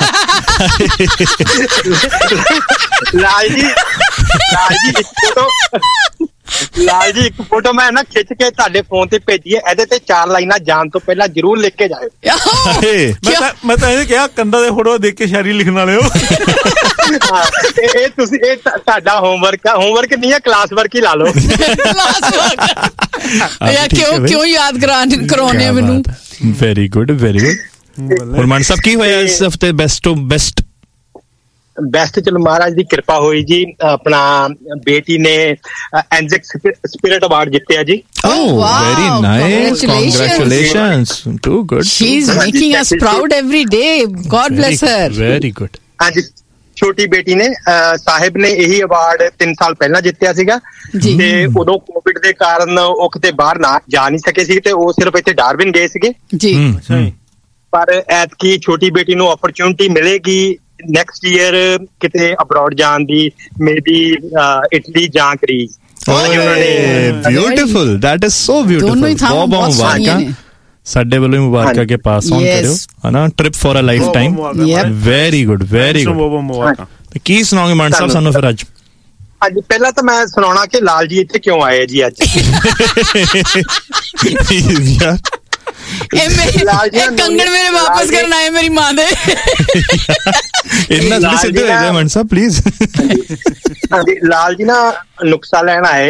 [SPEAKER 5] लाल जी लाल जी एक फोटो ਲਾਲ ਜੀ ਇੱਕ ਫੋਟੋ ਮੈਂ ਨਾ ਖਿੱਚ ਕੇ ਤੁਹਾਡੇ ਫੋਨ ਤੇ ਭੇਜੀ ਹੈ, ਇਹਦੇ ਤੇ ਚਾਰ ਲਾਈਨਾਂ ਜਾਣ ਤੋਂ ਪਹਿਲਾਂ ਜਰੂਰ ਲਿਖ ਕੇ ਜਾਇਓ।
[SPEAKER 3] ਮੈਂ ਤਾਂ ਮੈਂ ਤਾਂ ਇਹ ਕਿਹਾ ਕੰਧਾਂ ਦੇ ਫੋਟੋ ਦੇਖ ਕੇ ਸ਼ਾਇਰੀ ਲਿਖਣ ਵਾਲੇ ਹੋ।
[SPEAKER 5] ਹਾਂ ਇਹ ਤੁਸੀਂ ਇਹ ਤੁਹਾਡਾ ਹੋਮਵਰਕ ਆ, ਹੋਮਵਰਕ ਨਹੀਂ ਹੈ ਕਲਾਸ ਵਰਕ ਹੀ ਲਾ ਲਓ।
[SPEAKER 2] ਯਾਰ ਕਿਉਂ ਕਿਉਂ ਯਾਦ ਕਰਾਉਣ ਕਰਾਉਣੇ ਮੈਨੂੰ।
[SPEAKER 1] Very good very good. ਹੋਰ ਮਨ ਸਾਹਿਬ ਕੀ ਹੋਇਆ ਇਸ ਹਫਤੇ? ਬੈਸਟ ਟੂ ਬੈਸਟ
[SPEAKER 5] ਬੈਸਟ ਚਲੋ ਮਹਾਰਾਜ ਦੀ ਕਿਰਪਾ ਹੋਈ ਜੀ, ਆਪਣਾ ਬੇਟੀ ਨੇ ਐਨਜ਼ੈਕ ਸਪਿਰਿਟ ਅਵਾਰਡ ਜਿੱਤਿਆ ਜੀ।
[SPEAKER 1] Oh, very nice. Congratulations. Too good.
[SPEAKER 2] She's making us proud every day. God bless her.
[SPEAKER 1] Very good.
[SPEAKER 5] ਹਾਂਜੀ ਛੋਟੀ ਬੇਟੀ ਨੇ ਸਾਹਿਬ ਨੇ ਇਹੀ ਅਵਾਰਡ ਤਿੰਨ ਸਾਲ ਪਹਿਲਾਂ ਜਿੱਤਿਆ ਸੀਗਾ, ਤੇ ਉਦੋਂ ਕੋਵਿਡ ਦੇ ਕਾਰਨ ਉਹ ਕਿਤੇ ਬਾਹਰ ਨਾ ਜਾ ਨਹੀਂ ਸਕੇ ਸੀ, ਤੇ ਉਹ ਸਿਰਫ ਇੱਥੇ ਡਾਰਵਿਨ ਗਏ ਸੀਗੇ
[SPEAKER 2] ਜੀ।
[SPEAKER 5] ਪਰ ਐਤਕੀ ਛੋਟੀ ਬੇਟੀ ਨੂੰ ਅਪਰਚੁਨਿਟੀ ਮਿਲੇਗੀ ਨੈਕਸਟ ਈਅਰ ਕਿਤੇ ਅਬਰੋਡ ਜਾਣ ਦੀ, ਮੇਬੀ ਇਟਲੀ ਜਾਂ Greece.
[SPEAKER 1] Beautiful, that is so beautiful. ਬਹੁਤ ਬਹੁਤ ਮੁਬਾਰਕਾਂ ਸਾਡੇ ਵੱਲੋਂ ਮੁਬਾਰਕਾਂ ਕੇ ਪਾਸ ਆਨ ਕਰਿਓ, ਹਨਾ, trip for a life time. Very good very good. ਕੀ ਸੁਣਾਓਗੇ ਮੰਡ ਸਾਹਿਬ ਸਾਨੂੰ ਫਿਰ ਅੱਜ?
[SPEAKER 5] ਅੱਜ ਪਹਿਲਾਂ ਤਾਂ ਮੈਂ ਸੁਣਾਉਣਾ ਕਿ ਲਾਲ ਜੀ ਇੱਥੇ ਕਿਉਂ ਆਏ ਜੀ ਅੱਜ।
[SPEAKER 2] कंगन मेरे वापस करना है मेरी मां दे।
[SPEAKER 1] इतना जल्दी सीधे हो जाए मंड साहब प्लीज।
[SPEAKER 5] लाल जी ना नुक्सा लेना है।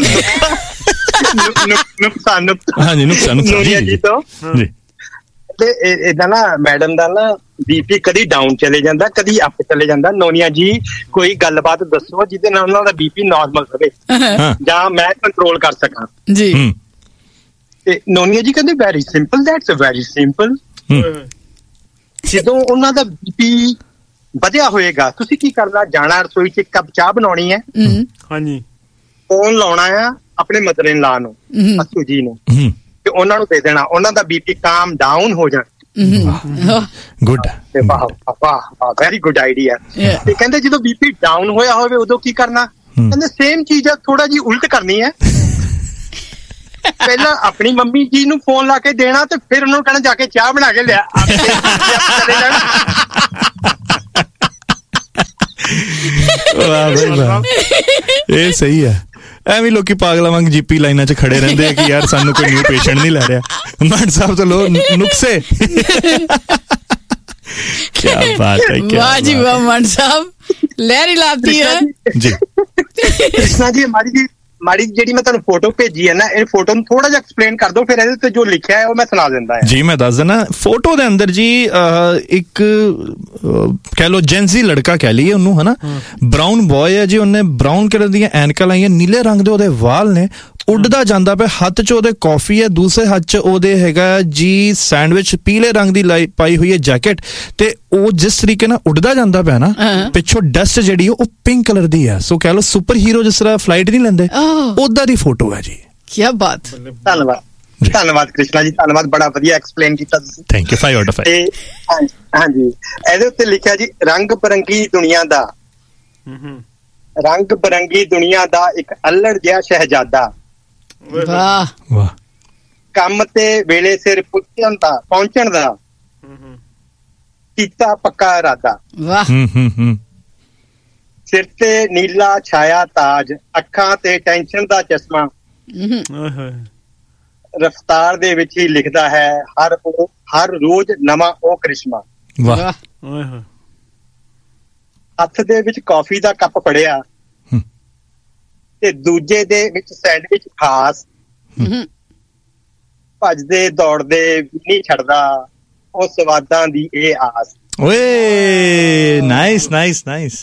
[SPEAKER 5] नुक्सा नुक्सा
[SPEAKER 1] हाँ जी नुक्सा नुक्सा जी
[SPEAKER 5] तो ਤੇ ਇਦਾਂ ਨਾ ਮੈਡਮ ਦਾ ਨਾ ਬੀਪੀ ਕਦੀ ਡਾਊਨ ਚਲੇ ਜਾਂਦਾ, ਕਦੀ ਅਪ ਚਲੇ ਜਾਂਦਾ। ਨੋਨੀਆ ਜੀ ਕੋਈ ਗੱਲਬਾਤ ਦੱਸੋ ਜਿਹਦੇ ਨਾਲ ਉਹਨਾਂ ਦਾ ਬੀਪੀ ਨਾਰਮਲ ਰਹੇ ਜਾਂ ਮੈਂ ਕੰਟਰੋਲ ਕਰ ਸਕਾਂ
[SPEAKER 2] ਜੀ।
[SPEAKER 5] ਤੇ ਨੋਨੀਆ ਜੀ ਕਹਿੰਦੇ very simple, that's very simple. ਜਦੋਂ ਉਹਨਾਂ ਦਾ ਬੀਪੀ ਵਧਿਆ ਹੋਏਗਾ, ਤੁਸੀਂ ਕੀ ਕਰਨਾ, ਜਾਣਾ ਰਸੋਈ 'ਚ ਇੱਕ ਕੱਪ ਚਾਹ ਬਣਾਉਣੀ ਹੈ,
[SPEAKER 3] ਹਾਂਜੀ,
[SPEAKER 5] ਫੋਨ ਲਾਉਣਾ ਆ ਆਪਣੇ ਮਦਰ ਇਨ ਲਾ ਨੂੰ, ਅਸੂ ਜੀ ਨੂੰ, ਤੇ ਉਹਨਾਂ ਨੂੰ ਦੇ ਦੇਣਾ, ਉਹਨਾਂ ਦਾ ਬੀਪੀ ਕਾਮ ਡਾਊਨ ਹੋ ਜਾਣਾ।
[SPEAKER 1] ਗੁੱਡ,
[SPEAKER 5] ਵਾਹ ਵਾਹ, ਵੈਰੀ ਗੁੱਡ ਆਈਡੀਆ। ਤੇ ਕਹਿੰਦੇ ਜਦੋਂ ਬੀਪੀ ਡਾਊਨ ਹੋਇਆ ਹੋਵੇ ਉਦੋਂ ਕੀ ਕਰਨਾ, ਕਹਿੰਦੇ ਸੇਮ ਚੀਜ਼ ਆ, ਥੋੜਾ ਜੀ ਉਲਟ ਕਰਨੀ ਹੈ। ਪਹਿਲਾਂ ਆਪਣੀ ਮੰਮੀ ਜੀ ਨੂੰ ਫੋਨ ਲਾ ਕੇ ਦੇਣਾ ਤੇ ਫਿਰ ਉਹਨਾਂ ਨੂੰ ਕਹਿਣਾ ਜਾ ਕੇ ਚਾਹ ਬਣਾ ਕੇ ਲਿਆ।
[SPEAKER 1] ਵਾਹ ਬਈ ਵਾਹ, ਇਹ ਸਹੀ ਹੈ। ਐਵੇਂ ਲੋਕੀ ਪਾਗਲਾਂ ਵਾਂਗ ਜੀਪੀ ਲਾਈਨਾਂ 'ਚ ਖੜੇ ਰਹਿੰਦੇ ਆ ਕਿ ਯਾਰ ਸਾਨੂੰ ਕੋਈ ਨਿਊ ਪੇਸ਼ੈਂਟ ਨਹੀਂ ਲੈ ਰਿਹਾ। ਮੰਡ ਸਾਹਿਬ ਤੋਂ ਲੋ ਨੁਕਸੇ। ਕਿਆ ਬਾਤ ਹੈ,
[SPEAKER 2] ਵਾਹ ਜੀ ਵਾਹ, ਮੰਡ ਸਾਹਿਬ ਲਹਿਰ ਹੀ ਲਾਤੀ ਹੈ
[SPEAKER 1] ਜੀ।
[SPEAKER 5] ਕ੍ਰਿਸ਼ਨਾ ਜੀ, ਮਾੜੀ ਜੀ ਮਾੜੀ ਜਿਹੜੀ ਮੈਂ ਤੁਹਾਨੂੰ ਫੋਟੋ ਭੇਜੀ ਹੈ ਨਾ, ਇਹ ਫੋਟੋ ਨੂੰ ਥੋੜਾ ਜਿਹਾ ਐਕਸਪਲੇਨ ਕਰ ਦਿਓ, ਫਿਰ ਇਹਦੇ ਤੇ ਜੋ ਲਿਖਿਆ ਹੈ ਉਹ ਮੈਂ ਸੁਣਾ ਦਿੰਦਾ ਹਾਂ।
[SPEAKER 1] ਜੀ ਮੈਂ ਦੱਸ ਦਿੰਦਾ। ਫੋਟੋ ਦੇ ਅੰਦਰ ਜੀ ਇੱਕ ਕਹਿ ਲੋ ਜੈਂਜ਼ੀ ਲੜਕਾ ਕਹਿ ਲਈਏ ਉਹਨੂੰ, ਹਨਾ, ਬਰਾਊਨ ਬॉय ਹੈ ਜੀ, ਉਹਨੇ ਬਰਾਊਨ ਕਲਰ ਦੀਆਂ ਐਨਕਾਂ ਲਾਈਆਂ, ਨੀਲੇ ਰੰਗ ਦੇ ਉਹਦੇ ਵਾਲ ਨੇ, ਉੱਡਦਾ ਜਾਂਦਾ ਪਿਆ, ਹੱਥ 'ਚ ਉਹਦੇ ਕਾਫੀ ਹੈ, ਦੂਸਰੇ ਹੱਥ 'ਚ ਉਹਦੇ ਹੈਗਾ ਜੀ ਸੈਂਡਵਿਚ, ਪੀਲੇ ਰੰਗ ਦੀ ਲਾਈ ਪਾਈ ਹੋਈ ਹੈ ਜੈਕਟ, ਤੇ ਉਹ ਜਿਸ ਤਰੀਕੇ ਨਾਲ ਉੱਡਦਾ ਜਾਂਦਾ ਪਿਆ ਨਾ, ਪਿੱਛੋਂ ਡਸਟ ਜਿਹੜੀ ਉਹ ਪਿੰਕ ਕਲਰ ਦੀ ਹੈ। ਸੋ ਕਹਿ ਲੋ ਸੁਪਰ ਹੀਰੋ ਜਿਸ ਤਰ੍ਹਾਂ ਫਲਾਈਟ ਨਹੀਂ ਲੈਂਦੇ, ਉਦਾਂ ਦੀ ਫੋਟੋ ਹੈ ਜੀ।
[SPEAKER 2] ਕੀ ਬਾਤ,
[SPEAKER 5] ਧੰਨਵਾਦ ਧੰਨਵਾਦ ਕ੍ਰਿਸ਼ਨਾ ਜੀ, ਧੰਨਵਾਦ, ਬੜਾ ਵਧੀਆ ਐਕਸਪਲੇਨ ਕੀਤਾ ਤੁਸੀਂ।
[SPEAKER 1] Thank you, five out of five.
[SPEAKER 5] ਹਾਂਜੀ, ਇਹਦੇ ਉੱਤੇ ਲਿਖਿਆ ਜੀ, ਰੰਗ ਬਰੰਗੀ ਦੁਨੀਆ ਦਾ, ਰੰਗ ਬਰੰਗੀ ਦੁਨੀਆ ਦਾ ਇੱਕ ਅਲੜ ਜਿਹਾ ਸ਼ਹਿਜ਼ਾਦਾ,
[SPEAKER 2] ਵਾਹ
[SPEAKER 1] ਵਾਹ,
[SPEAKER 5] ਕੰਮ ਤੇ ਵੇਲੇ ਸਿਰ ਪਹੁੰਚਣ ਦਾ ਪਹੁੰਚਣ ਦਾ ਕੀਤਾ ਪੱਕਾ ਇਰਾਦਾ,
[SPEAKER 2] ਵਾਹ,
[SPEAKER 5] ਸਿਰ ਤੇ ਨੀਲਾ ਛਾਇਆ ਤਾਜ, ਅੱਖਾਂ ਤੇ ਟੈਨਸ਼ਨ ਦਾ ਚਸ਼ਮਾ, ਰਫਤਾਰ ਦੇ ਵਿੱਚ ਹੀ ਲਿਖਦਾ ਹੈ ਹਰ ਉਹ ਹਰ ਰੋਜ਼ ਨਵਾਂ ਉਹ ਕ੍ਰਿਸ਼ਮਾ।
[SPEAKER 1] ਵਾਹ,
[SPEAKER 5] ਹੱਥ ਦੇ ਵਿੱਚ ਕੌਫੀ ਦਾ ਕੱਪ ਫੜਿਆ ਤੇ ਦੂਜੇ ਦੇ ਵਿੱਚ ਸੈਂਡਵਿਚ ਖਾਸ, ਭੱਜਦੇ ਦੌੜਦੇ ਨਹੀਂ ਛੱਡਦਾ ਉਹ ਸਵਾਦਾਂ ਦੀ ਇਹ ਆਸ।
[SPEAKER 1] ਓਏ ਨਾਈਸ ਨਾਈਸ ਨਾਈਸ।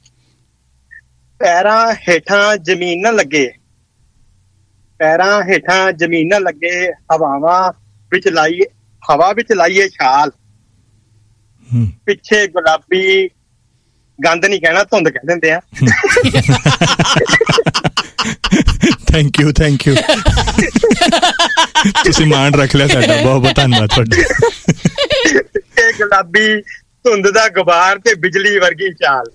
[SPEAKER 5] ਪੈਰਾਂ ਹੇਠਾਂ ਜ਼ਮੀਨ ਨਾ ਲੱਗੇ, ਪੈਰਾਂ ਹੇਠਾਂ ਜ਼ਮੀਨ ਨਾ ਲੱਗੇ, ਹਵਾਵਾਂ ਵਿੱਚ ਲਾਈਏ ਹਵਾ ਵਿੱਚ ਲਾਈਏ ਛਾਲ, ਪਿੱਛੇ ਗੁਲਾਬੀ ਗੰਦ ਨਹੀਂ ਕਹਿਣਾ, ਧੁੰਦ ਕਹਿ ਦਿੰਦੇ ਆ।
[SPEAKER 1] ਥੈਂਕ ਯੂ ਥੈਂਕ ਯੂ, ਤੁਸੀਂ ਮਾਣ ਰੱਖ ਲਿਆ ਸਾਡਾ, ਬਹੁਤ ਬਹੁਤ ਧੰਨਵਾਦ ਤੁਹਾਡਾ।
[SPEAKER 5] ਤੇ ਗੁਲਾਬੀ ਧੁੰਦ ਦਾ ਗੁਬਾਰ ਤੇ ਬਿਜਲੀ ਵਰਗੀ ਚਾਲ,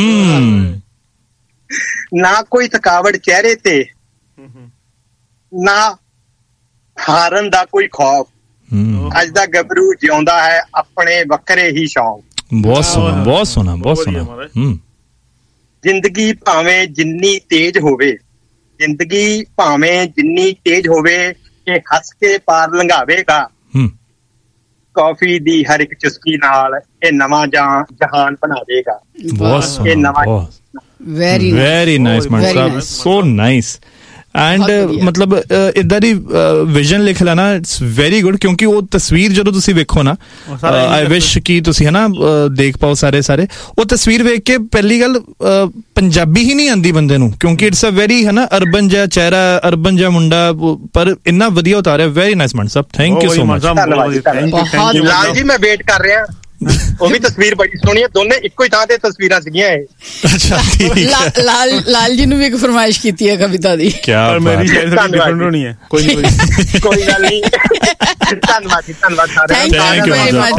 [SPEAKER 5] ਨਾ ਕੋਈ ਥਕਾਵਟ ਚਿਹਰੇ ਤੇ, ਨਾ ਹਾਰਨ ਦਾ ਕੋਈ ਖੌਫ, ਅੱਜ ਦਾ ਗੱਭਰੂ ਜਿਉਂਦਾ ਹੈ ਆਪਣੇ ਵੱਖਰੇ ਹੀ ਸ਼ੌਕ।
[SPEAKER 1] ਬਹੁਤ ਸੋਹਣਾ ਬਹੁਤ ਸੋਹਣਾ ਬਹੁਤ ਸੋਹਣਾ।
[SPEAKER 5] ਜ਼ਿੰਦਗੀ ਭਾਵੇਂ ਜਿੰਨੀ ਤੇਜ਼ ਹੋਵੇ, ਜ਼ਿੰਦਗੀ ਭਾਵੇਂ ਜਿੰਨੀ ਤੇਜ਼ ਹੋਵੇ, ਇਹ ਹੱਸ ਕੇ ਪਾਰ ਲੰਘਾਵੇਗਾ, ਕਾਫੀ ਦੀ ਹਰ ਇੱਕ ਚੁਸਕੀ ਨਾਲ ਇਹ ਨਵਾਂ ਜਹਾਨ ਬਣਾ ਦੇਗਾ।
[SPEAKER 1] ਬਹੁਤ ਸੋਹਣਾ,
[SPEAKER 2] very
[SPEAKER 1] very nice Mann Sahib, so nice. And ਮਤਲਬ ਇਦਾਂ ਦੀ ਵਿਜ਼ਨ ਲਿਖ ਲੈਣਾ, ਇਟਸ ਵੈਰੀ ਗੁੱਡ, ਕਿਉਂਕਿ ਉਹ ਤਸਵੀਰ ਜਦੋਂ ਤੁਸੀਂ ਵੇਖੋ ਨਾ, ਆਈ ਵਿਸ਼ ਕਿ ਤੁਸੀਂ ਹਨਾ ਦੇਖ ਪਾਓ ਸਾਰੇ ਸਾਰੇ ਉਹ ਤਸਵੀਰ ਵੇਖ ਕੇ। ਪਹਿਲੀ ਗੱਲ ਪੰਜਾਬੀ ਹੀ ਨਹੀਂ ਆਉਂਦੀ ਬੰਦੇ ਨੂੰ, ਕਿਉਂਕਿ ਇਟਸ ਅ ਵੈਰੀ ਹਨਾ ਅਰਬਨ ਜਿਹਾ ਚਿਹਰਾ, ਅਰਬਨ ਜਿਹਾ ਮੁੰਡਾ, ਪਰ ਇੰਨਾ ਵਧੀਆ ਉਤਾਰਿਆ। Very nice Mann Sahib, thank you so much.
[SPEAKER 5] Lal ji ਮੈਂ ਵੇਟ ਕਰ ਰਿਹਾ, ਉਹ ਵੀ ਤਸਵੀਰ ਬੜੀ ਸੋਹਣੀ ਹੈ, ਦੋਨੇ ਇੱਕੋ ਹੀ ਥਾਂ ਤੇ ਤਸਵੀਰਾਂ ਸੀਗੀਆਂ ਇਹ।
[SPEAKER 1] ਅੱਛਾ
[SPEAKER 2] ਲਾਲ ਲਾਲ ਜੀ ਨੂੰ ਵੀ ਇੱਕ ਫਰਮਾਇਸ਼ ਕੀਤੀ ਹੈ ਕਵਿਤਾ ਦੀ।
[SPEAKER 1] ਕਿਆ
[SPEAKER 3] ਮੇਰੀ ਡਿਫਰੈਂਟ ਹੋਣੀ ਹੈ, ਕੋਈ ਨਹੀਂ ਕੋਈ
[SPEAKER 5] ਗੱਲ ਨਹੀਂ। ਧੰਨਵਾਦ ਜੀ, ਧੰਨਵਾਦ ਸਾਰਿਆਂ
[SPEAKER 2] ਥੈਂਕ ਯੂ ਵੈਰੀ ਮਚ।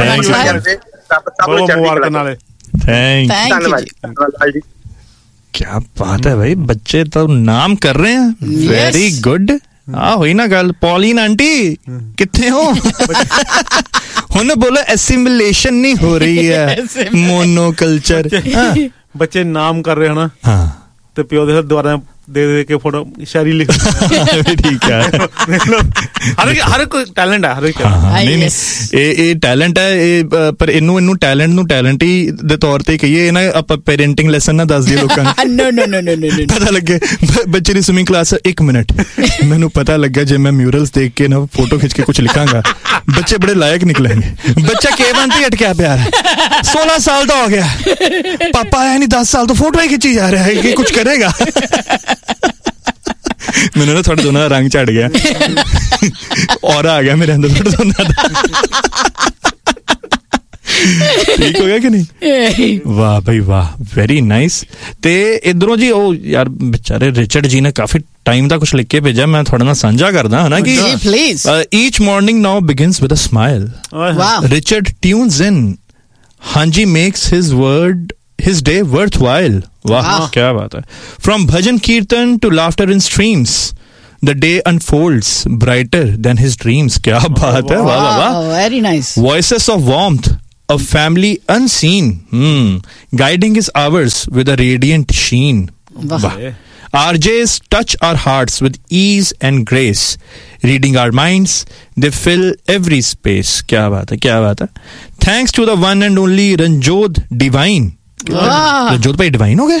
[SPEAKER 3] ਨਾਲੇ
[SPEAKER 1] ਥੈਂਕ
[SPEAKER 5] ਧੰਨਵਾਦ ਜੀ।
[SPEAKER 1] क्या बात है भाई, बच्चे तो नाम कर रहे हैं, वेरी गुड। आ हुई ना गल, पॉलिन आंटी कितने हो? ਹੁਣ ਬੋਲੋ ਐਸਿਮਿਲੇਸ਼ਨ ਨਹੀਂ ਹੋ ਰਹੀ ਹੈ, ਮੋਨੋਕਲਚਰ।
[SPEAKER 3] ਬੱਚੇ ਨਾਮ ਕਰ ਰਹੇ ਹਨ,
[SPEAKER 1] ਹਾਂ,
[SPEAKER 3] ਤੇ ਪਿਓ ਦੇ ਦੁਆਰਾ ਦੇ ਦੇ ਕੇ ਫੋਟੋ ਸ਼ਾਇਰੀ ਲਿਖ।
[SPEAKER 1] ਠੀਕ ਹੈ,
[SPEAKER 3] ਹਰ ਹਰ ਕੋਈ ਟੈਲੈਂਟ ਹੈ, ਹਰ ਇੱਕ।
[SPEAKER 1] ਨਹੀਂ ਨਹੀਂ, ਇਹ ਇਹ ਟੈਲੈਂਟ ਹੈ ਇਹ, ਪਰ ਇਹਨੂੰ ਇਹਨੂੰ ਟੈਲੈਂਟ ਨੂੰ ਟੈਲੈਂਟ ਹੀ ਦੇ ਤੌਰ ਤੇ ਕਹੀਏ ਨਾ ਆਪਾਂ। ਪੈਰੈਂਟਿੰਗ ਲੈਸਨ ਨਾ ਦੱਸ ਦਈਏ ਲੋਕਾਂ ਨੂੰ,
[SPEAKER 2] ਨੋ ਨੋ ਨੋ ਨੋ ਨੋ,
[SPEAKER 1] ਪਤਾ ਲੱਗੇ ਬੱਚੇ ਦੀ ਸਵਿਮਿੰਗ ਕਲਾਸ। ਇੱਕ ਮਿੰਟ, ਮੈਨੂੰ ਪਤਾ ਲੱਗਾ ਜੇ ਮੈਂ ਮਿਊਰਲਸ ਦੇਖ ਕੇ ਨਾ ਫੋਟੋ ਖਿੱਚ ਕੇ ਕੁਛ ਲਿਖਾਂਗਾ, ਬੱਚੇ ਬੜੇ ਲਾਇਕ ਨਿਕलेंगे। ਬੱਚਾ ਕੇ ਵਨ ਤੇ ਅਟਕਿਆ ਪਿਆ ਹੈ, सोलह साल का हो गया, पापा आया नहीं, दस साल तो फोटो ही खिंची जा रहा है, कि कुछ करेगा। मैंने ना थोड़ा दोनों रंग चढ़ गया और आ गया मेरे अंदर थोड़ा दोनों। ਠੀਕ ਹੋ ਗਿਆ ਕਿ ਨਹੀਂ? ਵਾਹ ਬਈ ਵਾਹ, ਵੈਰੀ ਨਾਈਸ। ਤੇ ਇਧਰੋਂ ਜੀ ਉਹ ਯਾਰ ਵਿਚਾਰੇ ਰਿਚਰਡ ਜੀ ਨੇ ਕਾਫੀ ਟਾਈਮ ਦਾ ਕੁਝ ਲਿਖ ਕੇ ਭੇਜਿਆ, ਮੈਂ ਤੁਹਾਡੇ ਨਾਲ ਸਾਂਝਾ ਕਰਦਾ ਹਾਂ ਨਾ ਕਿ ਈਚ morning now begins with a smile. Richard tunes ਇਨ, ਹਾਂਜੀ makes his word his day worthwhile. Wow, wow. Kya baat hai. From bhajan kirtan to laughter in streams, the day unfolds brighter than his dreams. Kya baat hai. Wow, wow, wow.
[SPEAKER 2] Very nice.
[SPEAKER 1] Voices of warmth, a family unseen, hmm. guiding his hours with a radiant sheen. Wow. R Js touch our hearts with ease and grace, reading our minds, they fill every space. Kya baat hai, kya baat hai. Thanks to the one and only Ranjod Divine. Ranjot Bhai divine ਹੋ ਗਏ?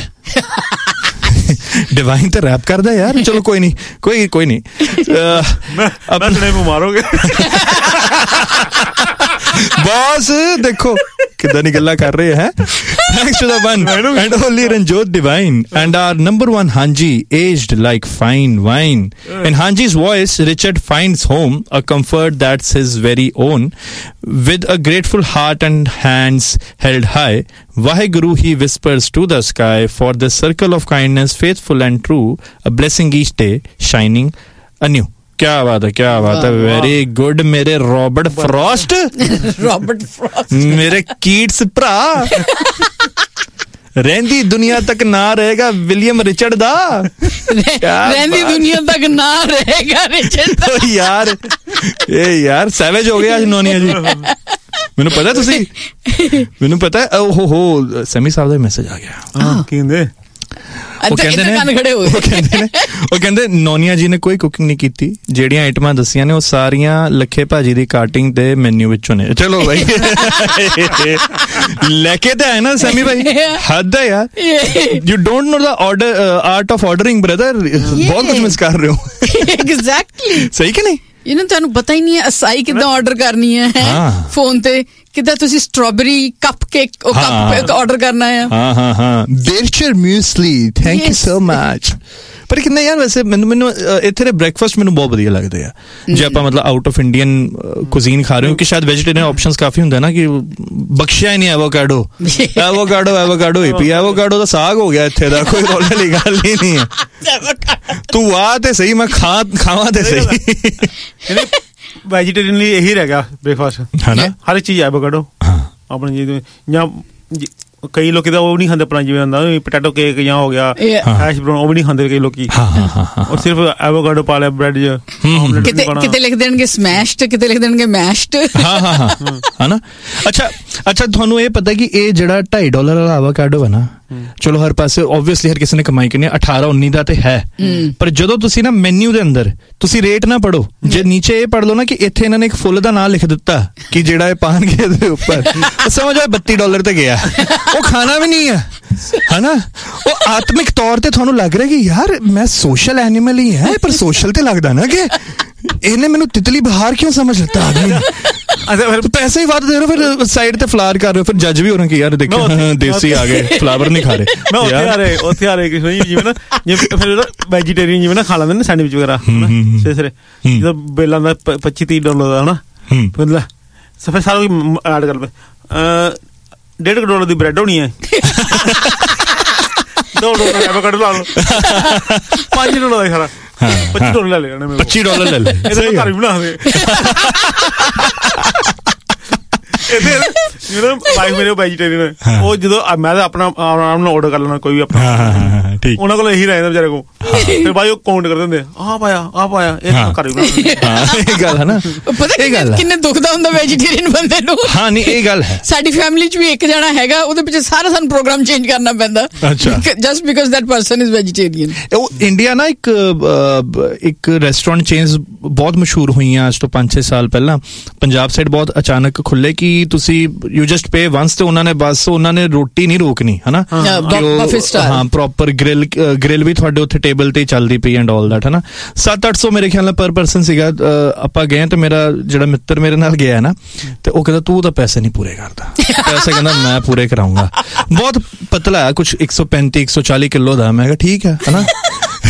[SPEAKER 1] Divine ਤਾਂ rap ਕਰਦਾ ਯਾਰ। ਚਲੋ ਕੋਈ ਨਹੀਂ, ਕੋਈ ਕੋਈ ਨਹੀਂ,
[SPEAKER 3] ਆਪਣੇ ਬਿਮਾਰ ਹੋ ਗਏ
[SPEAKER 1] ਬੌਸ। ਦੇਖੋ ਕਿੱਦਾਂ ਦੀ ਗੱਲਾਂ ਕਰ ਰਹੇ ਹੈ। Thanks to the one and only Ranjot Divine and our number one Hanji, aged like fine wine. In Hanji's voice, Richard finds home, a comfort that's his very own. With a grateful heart and hands held high, Vaheguru he whispers to the sky, for this circle of kindness, faithful and true, a blessing each day, shining anew. क्या बात है, क्या बात है, very good मेरे Robert Frost.
[SPEAKER 2] Robert Frost
[SPEAKER 1] मेरे Keats भरा। ਰਹਿੰਦੀ ਦੁਨੀਆ ਤੱਕ ਨਾ ਰਹੇਗਾ ਵਿਲੀਅਮ ਰਿਚਰਡ ਦਾ।
[SPEAKER 2] ਰਹਿੰਦੀ ਦੁਨੀਆ ਤੱਕ ਨਾ ਰਹੇਗਾ ਰਿਚਰਡ ਦਾ।
[SPEAKER 1] ਯਾਰ ਇਹ ਯਾਰ ਸੈਵੇਜ ਹੋ ਗਿਆ ਅੱਜ ਨੋਨੀਆ ਜੀ। ਮੈਨੂੰ ਪਤਾ ਤੁਸੀਂ, ਮੈਨੂੰ ਪਤਾ। ਓਹ ਹੋ ਸੈਮੀ ਸਾਹਿਬ ਦਾ ਮੈਸੇਜ ਆ ਗਿਆ।
[SPEAKER 3] ਕੀ ਕਹਿੰਦੇ?
[SPEAKER 1] ਉਹ ਕਹਿੰਦੇ ਨੇ ਉਹ ਕਹਿੰਦੇ ਨੇ ਉਹ ਕਹਿੰਦੇ ਨੋਨੀਆ ਜੀ ਨੇ ਕੋਈ ਕੁਕਿੰਗ ਨਹੀਂ ਕੀਤੀ, ਜਿਹੜੀਆਂ ਆਈਟਮਾਂ ਦੱਸੀਆਂ ਨੇ ਉਹ ਸਾਰੀਆਂ ਲੱਖੇ ਭਾਜੀ ਦੀ ਕਾਟਿੰਗ ਦੇ ਮੈਨੂ ਵਿੱਚੋਂ ਨੇ। ਚਲੋ ਭਾਈ ਲੈ ਕੇ ਤਾਂ ਹੈ ਨਾ ਸੈਮੀ ਭਾਈ, ਹੱਦ ਹੈ ਯਾਰ। You don't know the order art of ordering brother. ਬਹੁਤ ਕੁਝ ਮਿਸ ਕਰ ਰਹੇ ਹੋ।
[SPEAKER 2] ਐਗਜ਼ੈਕਟਲੀ
[SPEAKER 1] ਸਹੀ ਕਿ ਨਹੀਂ?
[SPEAKER 2] ਇਹਨਾਂ ਨੂੰ ਤੁਹਾਨੂੰ ਪਤਾ ਹੀ ਨਹੀਂ ਹੈ ਅਸਾਈ ਕਿੱਦਾਂ ਆਰਡਰ ਕਰਨੀ ਹੈ ਫੋਨ ਤੇ, ਕਿੱਦਾਂ ਤੁਸੀਂ ਸਟ੍ਰਾਬੇਰੀ ਕੱਪ ਕੇਕ ਉਹ ਕੱਪ ਆਰਡਰ ਕਰਨਾ ਹੈ।
[SPEAKER 1] ਹਾਂ ਹਾਂ ਹਾਂ ਬੇਰਚਰ muesli, thank you so much. ਪਰ ਕਿੰਨਾ ਯਾਰ ਵੈਸੇ ਮੈਨੂੰ ਮੈਨੂੰ ਇੱਥੇ ਦੇ ਬ੍ਰੇਕਫਾਸਟ ਮੈਨੂੰ ਬਹੁਤ ਵਧੀਆ ਲੱਗਦੇ ਆ। ਜੇ ਆਪਾਂ ਮਤਲਬ ਆਊਟ ਆਫ ਇੰਡੀਅਨ ਕੁਜ਼ੀਨ ਖਾ ਰਹੇ ਹੋ ਕਿ ਸ਼ਾਇਦ ਵੈਜੀਟੇਰੀਅਨ ਆਪਸ਼ਨਸ ਕਾਫੀ ਹੁੰਦਾ ਨਾ ਕਿ ਬਖਸ਼ਿਆ ਹੀ ਨਹੀਂ ਐਵੋਕਾਡੋ ਐਵੋਕਾਡੋ ਐਵੋਕਾਡੋ ਹੀ ਪੀ। ਐਵੋਕਾਡੋ ਦਾ ਸਾਗ ਹੋ ਗਿਆ ਇੱਥੇ ਦਾ, ਕੋਈ ਰੋਲ ਵਾਲੀ ਗੱਲ ਹੀ ਨਹੀਂ ਹੈ। ਤੂੰ ਆ ਤੇ ਸਹੀ, ਮੈਂ ਖਾ ਖਾਵਾਂ ਤੇ ਸਹੀ।
[SPEAKER 3] ਵੈਜੀਟੇਰੀਅਨ ਲਈ ਇਹੀ ਰਹਿ ਗਿਆ ਬ੍ਰੇਕਫਾਸਟ, ਹੈ ਨਾ। ਹਰ ਚੀਜ਼ ਐਵੋਕਾਡੋ ਆਪਣੀ ਜੀ। ਜਾਂ ਕਈ ਲੋਕੀ ਤਾਂ ਉਹ ਨਹੀਂ ਖਾਂਦੇ ਆਪਣਾ, ਜਿਵੇਂ ਹੁੰਦਾ ਪੋਟੈਟੋ ਕੇਕ ਜਾਂ ਹੋ ਗਿਆ ਹੈਸ਼ ਬਰਾਊਨ, ਉਹ ਵੀ ਨਹੀਂ ਖਾਂਦੇ ਕਈ ਲੋਕੀ। ਉਹ ਸਿਰਫ ਐਵੋਕਾਡੋ ਪਾ ਲਿਆ ਬ੍ਰੈਡ ਚ।
[SPEAKER 2] ਕਿਤੇ ਕਿਤੇ ਲਿਖ ਦੇਣਗੇ ਸਮੈਸ਼ਡ, ਕਿਤੇ ਲਿਖ ਦੇਣਗੇ ਮੈਸ਼ਡ।
[SPEAKER 1] ਹਾਂ ਹਾਂ ਹਾਂ ਹਨਾ। ਅੱਛਾ ਅੱਛਾ, ਤੁਹਾਨੂੰ ਇਹ ਪਤਾ ਕਿ ਇਹ ਜਿਹੜਾ ਢਾਈ ਡਾਲਰ ਵਾਲਾ ਐਵੋਕਾਡੋ ਹੈ ਨਾ, ਚਲੋ ਹਰ ਪਾਸੇ ਓਬਵੀਅਸਲੀ ਹਰ ਕਿਸੇ ਨੇ ਕਮਾਈ ਕਰਨੀ, ਅਠਾਰਾਂ ਉੱਨੀ ਦਾ ਤੇ ਹੈ। ਪਰ ਜਦੋਂ ਤੁਸੀਂ ਨਾ ਮੈਨਿਊ ਦੇ ਅੰਦਰ ਤੁਸੀਂ ਰੇਟ ਨਾ ਪੜੋ, ਜੇ ਨੀਚੇ ਇਹ ਪੜ੍ਹ ਲਓ ਨਾ ਕਿ ਇੱਥੇ ਇਹਨਾਂ ਨੇ ਇੱਕ ਫੁੱਲ ਦਾ ਨਾਂ ਲਿਖ ਦਿੱਤਾ ਕਿ ਜਿਹੜਾ ਇਹ ਪਾਣਗੇ ਇਹਦੇ ਉੱਪਰ, ਸਮਝ ਆਏ ਬੱਤੀ ਡਾਲਰ ਤੇ ਗਿਆ। ਉਹ ਖਾਣਾ ਵੀ ਨਹੀਂ ਹੈ, ਹਨਾ। ਉਹ ਆਤਮਿਕ ਤੌਰ ਤੇ ਤੁਹਾਨੂੰ ਲੱਗ ਰਿਹਾ ਕਿ ਯਾਰ ਮੈਂ ਸੋਸ਼ਲ ਐਨੀਮਲ ਹੀ ਹੈ, ਪਰ ਸੋਸ਼ਲ ਤੇ ਲੱਗਦਾ ਨਾ ਕਿ ਇਹਨੇ ਮੈਨੂੰ ਤਿਤਲੀ ਬਹਾਰ ਕਿਉਂ ਸਮਝ ਲਿੱਤਾ ਆਦਮੀ ਨੇ। ਅੱਛਾ ਫਿਰ ਪੈਸੇ ਹੀ ਵੱਧ ਦੇ ਰਹੇ, ਫਿਰ ਸਾਈਡ ਤੇ ਫਲਾਰ ਕਰ ਰਹੇ, ਫਿਰ ਜੱਜ ਵੀ ਹੋ ਰਹੇ ਕਿ ਯਾਰ ਦੇਖੋ ਦੇਸੀ ਆ ਗਏ, ਫਲਾਵਰ ਨਹੀਂ ਖਾ ਰਹੇ।
[SPEAKER 3] ਮੈਂ ਉੱਥੇ ਆ ਰਹੇ ਉੱਥੇ ਆ ਰਹੇ ਕਿ ਜਿਵੇਂ ਨਾ ਜਿਵੇਂ ਫਿਰ ਵੈਜੀਟੇਰੀਅਨ ਜਿਵੇਂ ਨਾ ਖਾ ਲੈਂਦੇ ਨੇ ਸੈਂਡਵਿਚ ਵਗੈਰਾ ਸਿਰੇ ਸਿਰੇ, ਜਦੋਂ ਬਿੱਲ ਆਉਂਦਾ ਪੱਚੀ ਤੀਹ ਡਾਲਰ ਦਾ ਹਨਾ, ਫਿਰ ਫਿਰ ਸਾਰਾ ਐਡ ਕਰ ਲਵੇ। ਡੇਢ ਕੁ ਡਾਲਰ ਦੀ ਬ੍ਰੈਡ ਹੋਣੀ ਹੈ, ਦੋ ਡਾਲਰ ਐਵੋਕਾਡੋ ਲਾ ਲਓ, ਪੰਜ ਡਾਲਰ ਦਾ ਸਾਰਾ ਪੱਚੀ ਡਾਲਰ ਲੈ ਲੈਣਾ।
[SPEAKER 1] ਪੱਚੀ ਡਾਲਰ ਲੈ ਲੈ,
[SPEAKER 3] ਇਹਦੇ ਘਰ ਵੀ ਬਣਾ ਦੇ। ਵਾਈਫ ਮੇਰੇ ਵੈਜੀਟੇਰੀਅਨ, ਉਹ ਜਦੋਂ ਮੈਂ ਤਾਂ ਆਪਣਾ ਆਰਾਮ ਨਾਲ ਆਰਡਰ ਕਰ ਲੈਣਾ ਕੋਈ ਵੀ ਆਪਣਾ, ਉਹਨਾਂ ਕੋਲ ਇਹੀ ਰਹਿੰਦਾ ਵਿਚਾਰੇ ਕੋਲ। ਫਿਰ ਬਾਈ ਉਹ ਕਾਊਂਟ ਕਰ ਦਿੰਦੇ, ਆਹ ਪਾਇਆ ਆਹ ਪਾਇਆ, ਇਹ ਘਰ ਵੀ ਬਣਾ।
[SPEAKER 1] ਇਹ ਗੱਲ ਹੈ ਨਾ,
[SPEAKER 2] ਪਤਾ ਕਿੰਨੇ ਦੁਖਦਾ ਹੁੰਦਾ ਵੈਜੀਟੇਰੀਅਨ ਬੰਦੇ ਨੂੰ।
[SPEAKER 1] ਹਾਂ ਨਹੀਂ ਇਹ ਗੱਲ ਹੈ।
[SPEAKER 2] ਸਾਡੀ ਫੈਮਿਲੀ ਚ ਵੀ ਇੱਕ ਜਣਾ ਹੈਗਾ, ਉਹਦੇ ਪਿੱਛੇ ਸਾਰਾ ਸਾਨੂੰ ਪ੍ਰੋਗਰਾਮ ਚੇਂਜ ਕਰਨਾ ਪੈਂਦਾ just because that person is vegetarian.
[SPEAKER 1] ਉਹ ਇੰਡੀਆ ਨਾ ਇੱਕ ਇੱਕ ਰੈਸਟੋਰੈਂਟ ਚੇਨਸ ਬਹੁਤ ਮਸ਼ਹੂਰ ਹੋਈਆਂ ਅੱਜ ਤੋਂ ਪੰਜ ਛੇ ਸਾਲ ਪਹਿਲਾਂ, ਪੰਜਾਬ ਸਾਈਡ ਬਹੁਤ ਅਚਾਨਕ ਖੁੱਲੇ ਕਿ ਤੁਸੀਂ ਯੂ ਜਸਟ ਪੇ ਵੰਸ, ਤੇ ਉਹਨਾਂ ਨੇ ਬਸ ਉਹਨਾਂ ਨੇ ਰੋਟੀ ਨਹੀਂ ਰੋਕਣੀ, ਹਨਾ। ਹਾਂ ਪ੍ਰੋਪਰ ਗ੍ਰਿਲ ਗ੍ਰਿਲ ਵੀ ਤੁਹਾਡੇ ਉੱਥੇ ਟੇਬਲ ਤੇ ਚੱਲਦੀ ਪਈ ਐਂਡ ਆਲ ਦੈਟ, ਹਨਾ। ਸੱਤ ਅੱਠ ਸੌ ਮੇਰੇ ਖਿਆਲ ਨਾਲ ਪਰ ਪਰਸਨ ਸੀਗਾ। ਆਪਾਂ ਗਏ ਤੇ ਮੇਰਾ ਜਿਹੜਾ ਮਿੱਤਰ ਮੇਰੇ ਨਾਲ ਗਿਆ ਨਾ, ਤੇ ਉਹ ਕਹਿੰਦਾ ਤੂੰ ਤਾਂ ਪੈਸੇ ਨਹੀਂ ਪੂਰੇ ਕਰਦਾ, ਪੈਸੇ ਕਹਿੰਦਾ ਮੈਂ ਪੂਰੇ ਕਰਾਊਂਗਾ। ਬਹੁਤ ਪਤਲਾ ਹੈ, ਕੁਛ ਇੱਕ ਸੌ ਪੈਂਤੀ ਇੱਕ ਸੌ ਚਾਲੀ ਕਿਲੋ ਦਾ। ਮੈਂ ਕਿਹਾ ਠੀਕ ਹੈ, ਹਨਾ।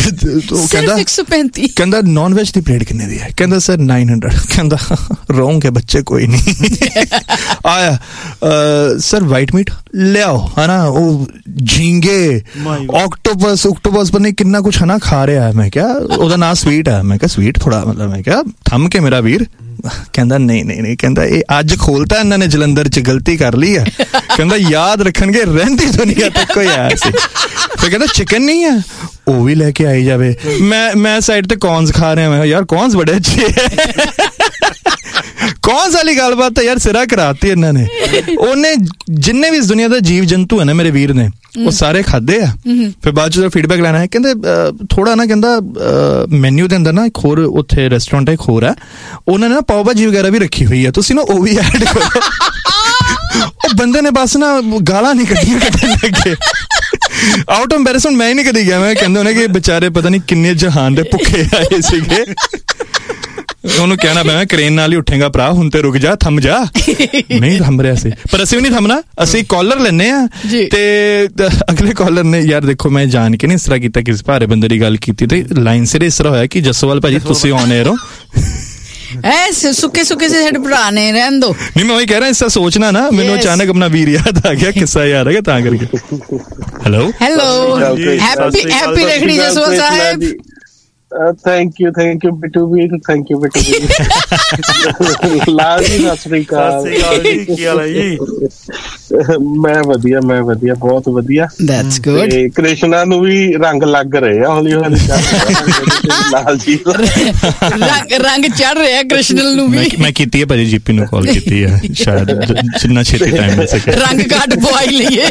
[SPEAKER 1] ਕਹਿੰਦਾ
[SPEAKER 2] ਇੱਕ ਸੌ ਪੈਂਤੀ
[SPEAKER 1] ਕਹਿੰਦਾ ਨੌਨ ਵੈਜ ਦੀ ਪਲੇਟ ਕਿੰਨੇ ਦੀ ਹੈ? ਕਹਿੰਦਾ ਸਰ ਨਾइन हंड्रेड। ਕਹਿੰਦਾ ਰੋਂਗ ਹੈ ਬੱਚੇ, ਕੋਈ ਨਹੀਂ। ਆਇਆ ਸਰ ਵਾਈਟ ਮੀਟ ਲਿਆਓ, ਹਨਾ ਉਹ ਝੀਂਗੇ ਆਕਟੋਪਸ ਆਕਟੋਪਸ ਪਤਾ ਨਹੀਂ ਕਿੰਨਾ ਕੁਛ ਹਨਾ ਖਾ ਰਿਹਾ। ਮੈਂ ਕਿਹਾ ਉਹਦਾ ਨਾਂ ਸਵੀਟ ਹੈ। ਮੈਂ ਕਿਹਾ ਸਵੀਟ ਥੋੜਾ ਮਤਲਬ, ਮੈਂ ਕਿਹਾ ਥੰਮ ਕੇ ਮੇਰਾ ਵੀਰ। ਕਹਿੰਦਾ ਨਹੀਂ ਨਹੀਂ ਨਹੀਂ, ਕਹਿੰਦਾ ਇਹ ਅੱਜ ਖੋਲਤਾ ਇਹਨਾਂ ਨੇ ਜਲੰਧਰ ਚ, ਗਲਤੀ ਕਰ ਲਈ ਹੈ। ਕਹਿੰਦਾ ਯਾਦ ਰੱਖਣਗੇ ਰਹਿੰਦੀ ਦੁਨੀਆ ਤੱਕ ਕੋਈ ਆਇਆ ਸੀ। ਫਿਰ ਕਹਿੰਦਾ ਚਿਕਨ ਨਹੀਂ ਹੈ, ਉਹ ਵੀ ਲੈ ਕੇ ਆਈ ਜਾਵੇ। ਮੈਂ ਮੈਂ ਸਾਈਡ ਤੇ ਕੌਨਸ ਖਾ ਰਿਹਾ। ਮੈਂ ਯਾਰ ਕੌਨਸ ਬੜੇ ਅੱਛੇ ਹੈ। ਕੌਨਸ ਵਾਲੀ ਗੱਲਬਾਤ ਤਾਂ ਯਾਰ ਸਿਰਾ ਕਰਾਤੀ ਇਹਨਾਂ ਨੇ। ਉਹਨੇ ਜਿੰਨੇ ਵੀ ਇਸ ਦੁਨੀਆ ਦਾ ਜੀਵ ਜੰਤੂ ਹੈ ਨਾ ਮੇਰੇ ਵੀਰ ਨੇ, ਉਹ ਸਾਰੇ ਖਾਦੇ ਆ। ਫਿਰ ਬਾਅਦ ਚ ਫੀਡਬੈਕ ਲੈਣਾ ਹੈ। ਕਹਿੰਦੇ ਥੋੜਾ ਨਾ, ਕਹਿੰਦਾ ਮੈਨਿਊ ਦੇ ਅੰਦਰ ਨਾ ਇੱਕ ਹੋਰ ਉੱਥੇ ਰੈਸਟੋਰੈਂਟ ਇੱਕ ਹੋਰ ਹੈ, ਉਹਨਾਂ ਨੇ ਨਾ ਪਾਓ ਭਾਜੀ ਵਗੈਰਾ ਵੀ ਰੱਖੀ ਹੋਈ ਹੈ, ਤੁਸੀਂ ਨਾ ਉਹ ਵੀ ਐਡ ਕਰੋ। ਉਹ ਬੰਦੇ ਨੇ ਬਸ ਨਾ ਗਾਲਾਂ ਨਹੀਂ ਕੱਢੀਆਂ, ਕੱਢਣ ਲੱਗੇ। ਆਊਟ ਆਫ ਐਂਬੈਰਸਮੈਂਟ ਮੈਂ ਹੀ ਨਹੀਂ ਕਦੀ ਗਿਆ। ਮੈਂ ਕਹਿੰਦੇ ਉਹਨੇ ਕਿ ਵਿਚਾਰੇ ਪਤਾ ਨਹੀਂ ਕਿੰਨੇ ਜਹਾਨ ਦੇ ਭੁੱਖੇ ਆਏ ਸੀਗੇ। ਉਹਨੂੰ ਕਹਿਣਾ ਪਿਆ ਕਰੇਨ ਨਾਲ ਹੀ ਉੱਠੇਗਾ ਭਰਾ, ਹੁਣ ਤੇ ਰੁਕ ਜਾ, ਥੰਮ ਜਾ। ਨਹੀਂ ਥੰਮ ਰਿਹਾ ਸੀ, ਪਰ ਅਸੀਂ ਵੀ ਨਹੀਂ ਥੰਮਣਾ। ਅਸੀਂ ਕਾਲਰ ਲੈਨੇ ਆ ਤੇ ਅਗਲੇ ਕਾਲਰ ਨੇ, ਯਾਰ ਦੇਖੋ ਮੈਂ ਜਾਣ ਕੇ ਨਹੀਂ ਇਸ ਤਰ੍ਹਾਂ ਕੀਤਾ, ਕਿਸੇ ਭਾਰੇ ਬੰਦੇ ਦੀ ਗੱਲ ਕੀਤੀ ਤੇ ਲਾਈਨ ਸਿਰ ਇਸ ਤਰ੍ਹਾਂ ਹੋਇਆ ਕਿ ਜੱਸੋਵਾਲ ਭਾਜੀ ਤੁਸੀਂ ਔਨ 에ਅਰ ਹੋ।
[SPEAKER 2] ਐ ਸੁੱਕੇ ਸੁੱਕੇ ਸੇ ਸਾਡੇ ਭਰਾ ਨੇ, ਰਹਿਣ ਦੋ।
[SPEAKER 1] ਨਹੀਂ ਮੈਂ ਉਹੀ ਕਹਿ ਰਿਹਾ, ਇਸ ਤਰ੍ਹਾਂ ਸੋਚਣਾ ਨਾ। ਮੈਨੂੰ ਅਚਾਨਕ ਆਪਣਾ ਵੀਰ ਯਾਦ ਆ ਗਿਆ, ਕਿੱਸਾ ਯਾਦ ਆ ਗਿਆ ਤਾਂ ਕਰਕੇ। Hello
[SPEAKER 2] hello, happy happy Rakhri Jassowal Sahib.
[SPEAKER 4] Thank you thank you Bittu Veer, thank you Bittu ਵੀਰ। ਲਾਲ ਜੀ ਸਤਿ ਸ੍ਰੀ ਅਕਾਲ।
[SPEAKER 3] ਕੀ ਹਾਲ ਹੈ ਜੀ?
[SPEAKER 4] ਮੈਂ ਵਧੀਆ, ਮੈਂ ਵਧੀਆ, ਬਹੁਤ ਵਧੀਆ।
[SPEAKER 2] That's good.
[SPEAKER 4] ਤੇ ਕ੍ਰਿਸ਼ਨਾ ਨੂੰ ਵੀ ਰੰਗ ਲੱਗ ਰਹੇ ਆ ਹੌਲੀ ਹੌਲੀ। ਲਾਲ ਜੀ
[SPEAKER 2] ਰੰਗ ਰੰਗ ਚੜ ਰਿਹਾ ਕ੍ਰਿਸ਼ਨਲ ਨੂੰ ਵੀ।
[SPEAKER 1] ਮੈਂ ਕੀਤੀ ਹੈ ਭਾਜੀ, ਜੀਪੀ ਨੂੰ ਕਾਲ ਕੀਤੀ ਹੈ, ਸ਼ਾਇਦ ਜਿੰਨਾ ਛੇਤੀ ਟਾਈਮ ਮਿਲ ਸਕੇ
[SPEAKER 2] ਰੰਗ ਕਾਟ ਪਵਾਈ ਲਈਏ।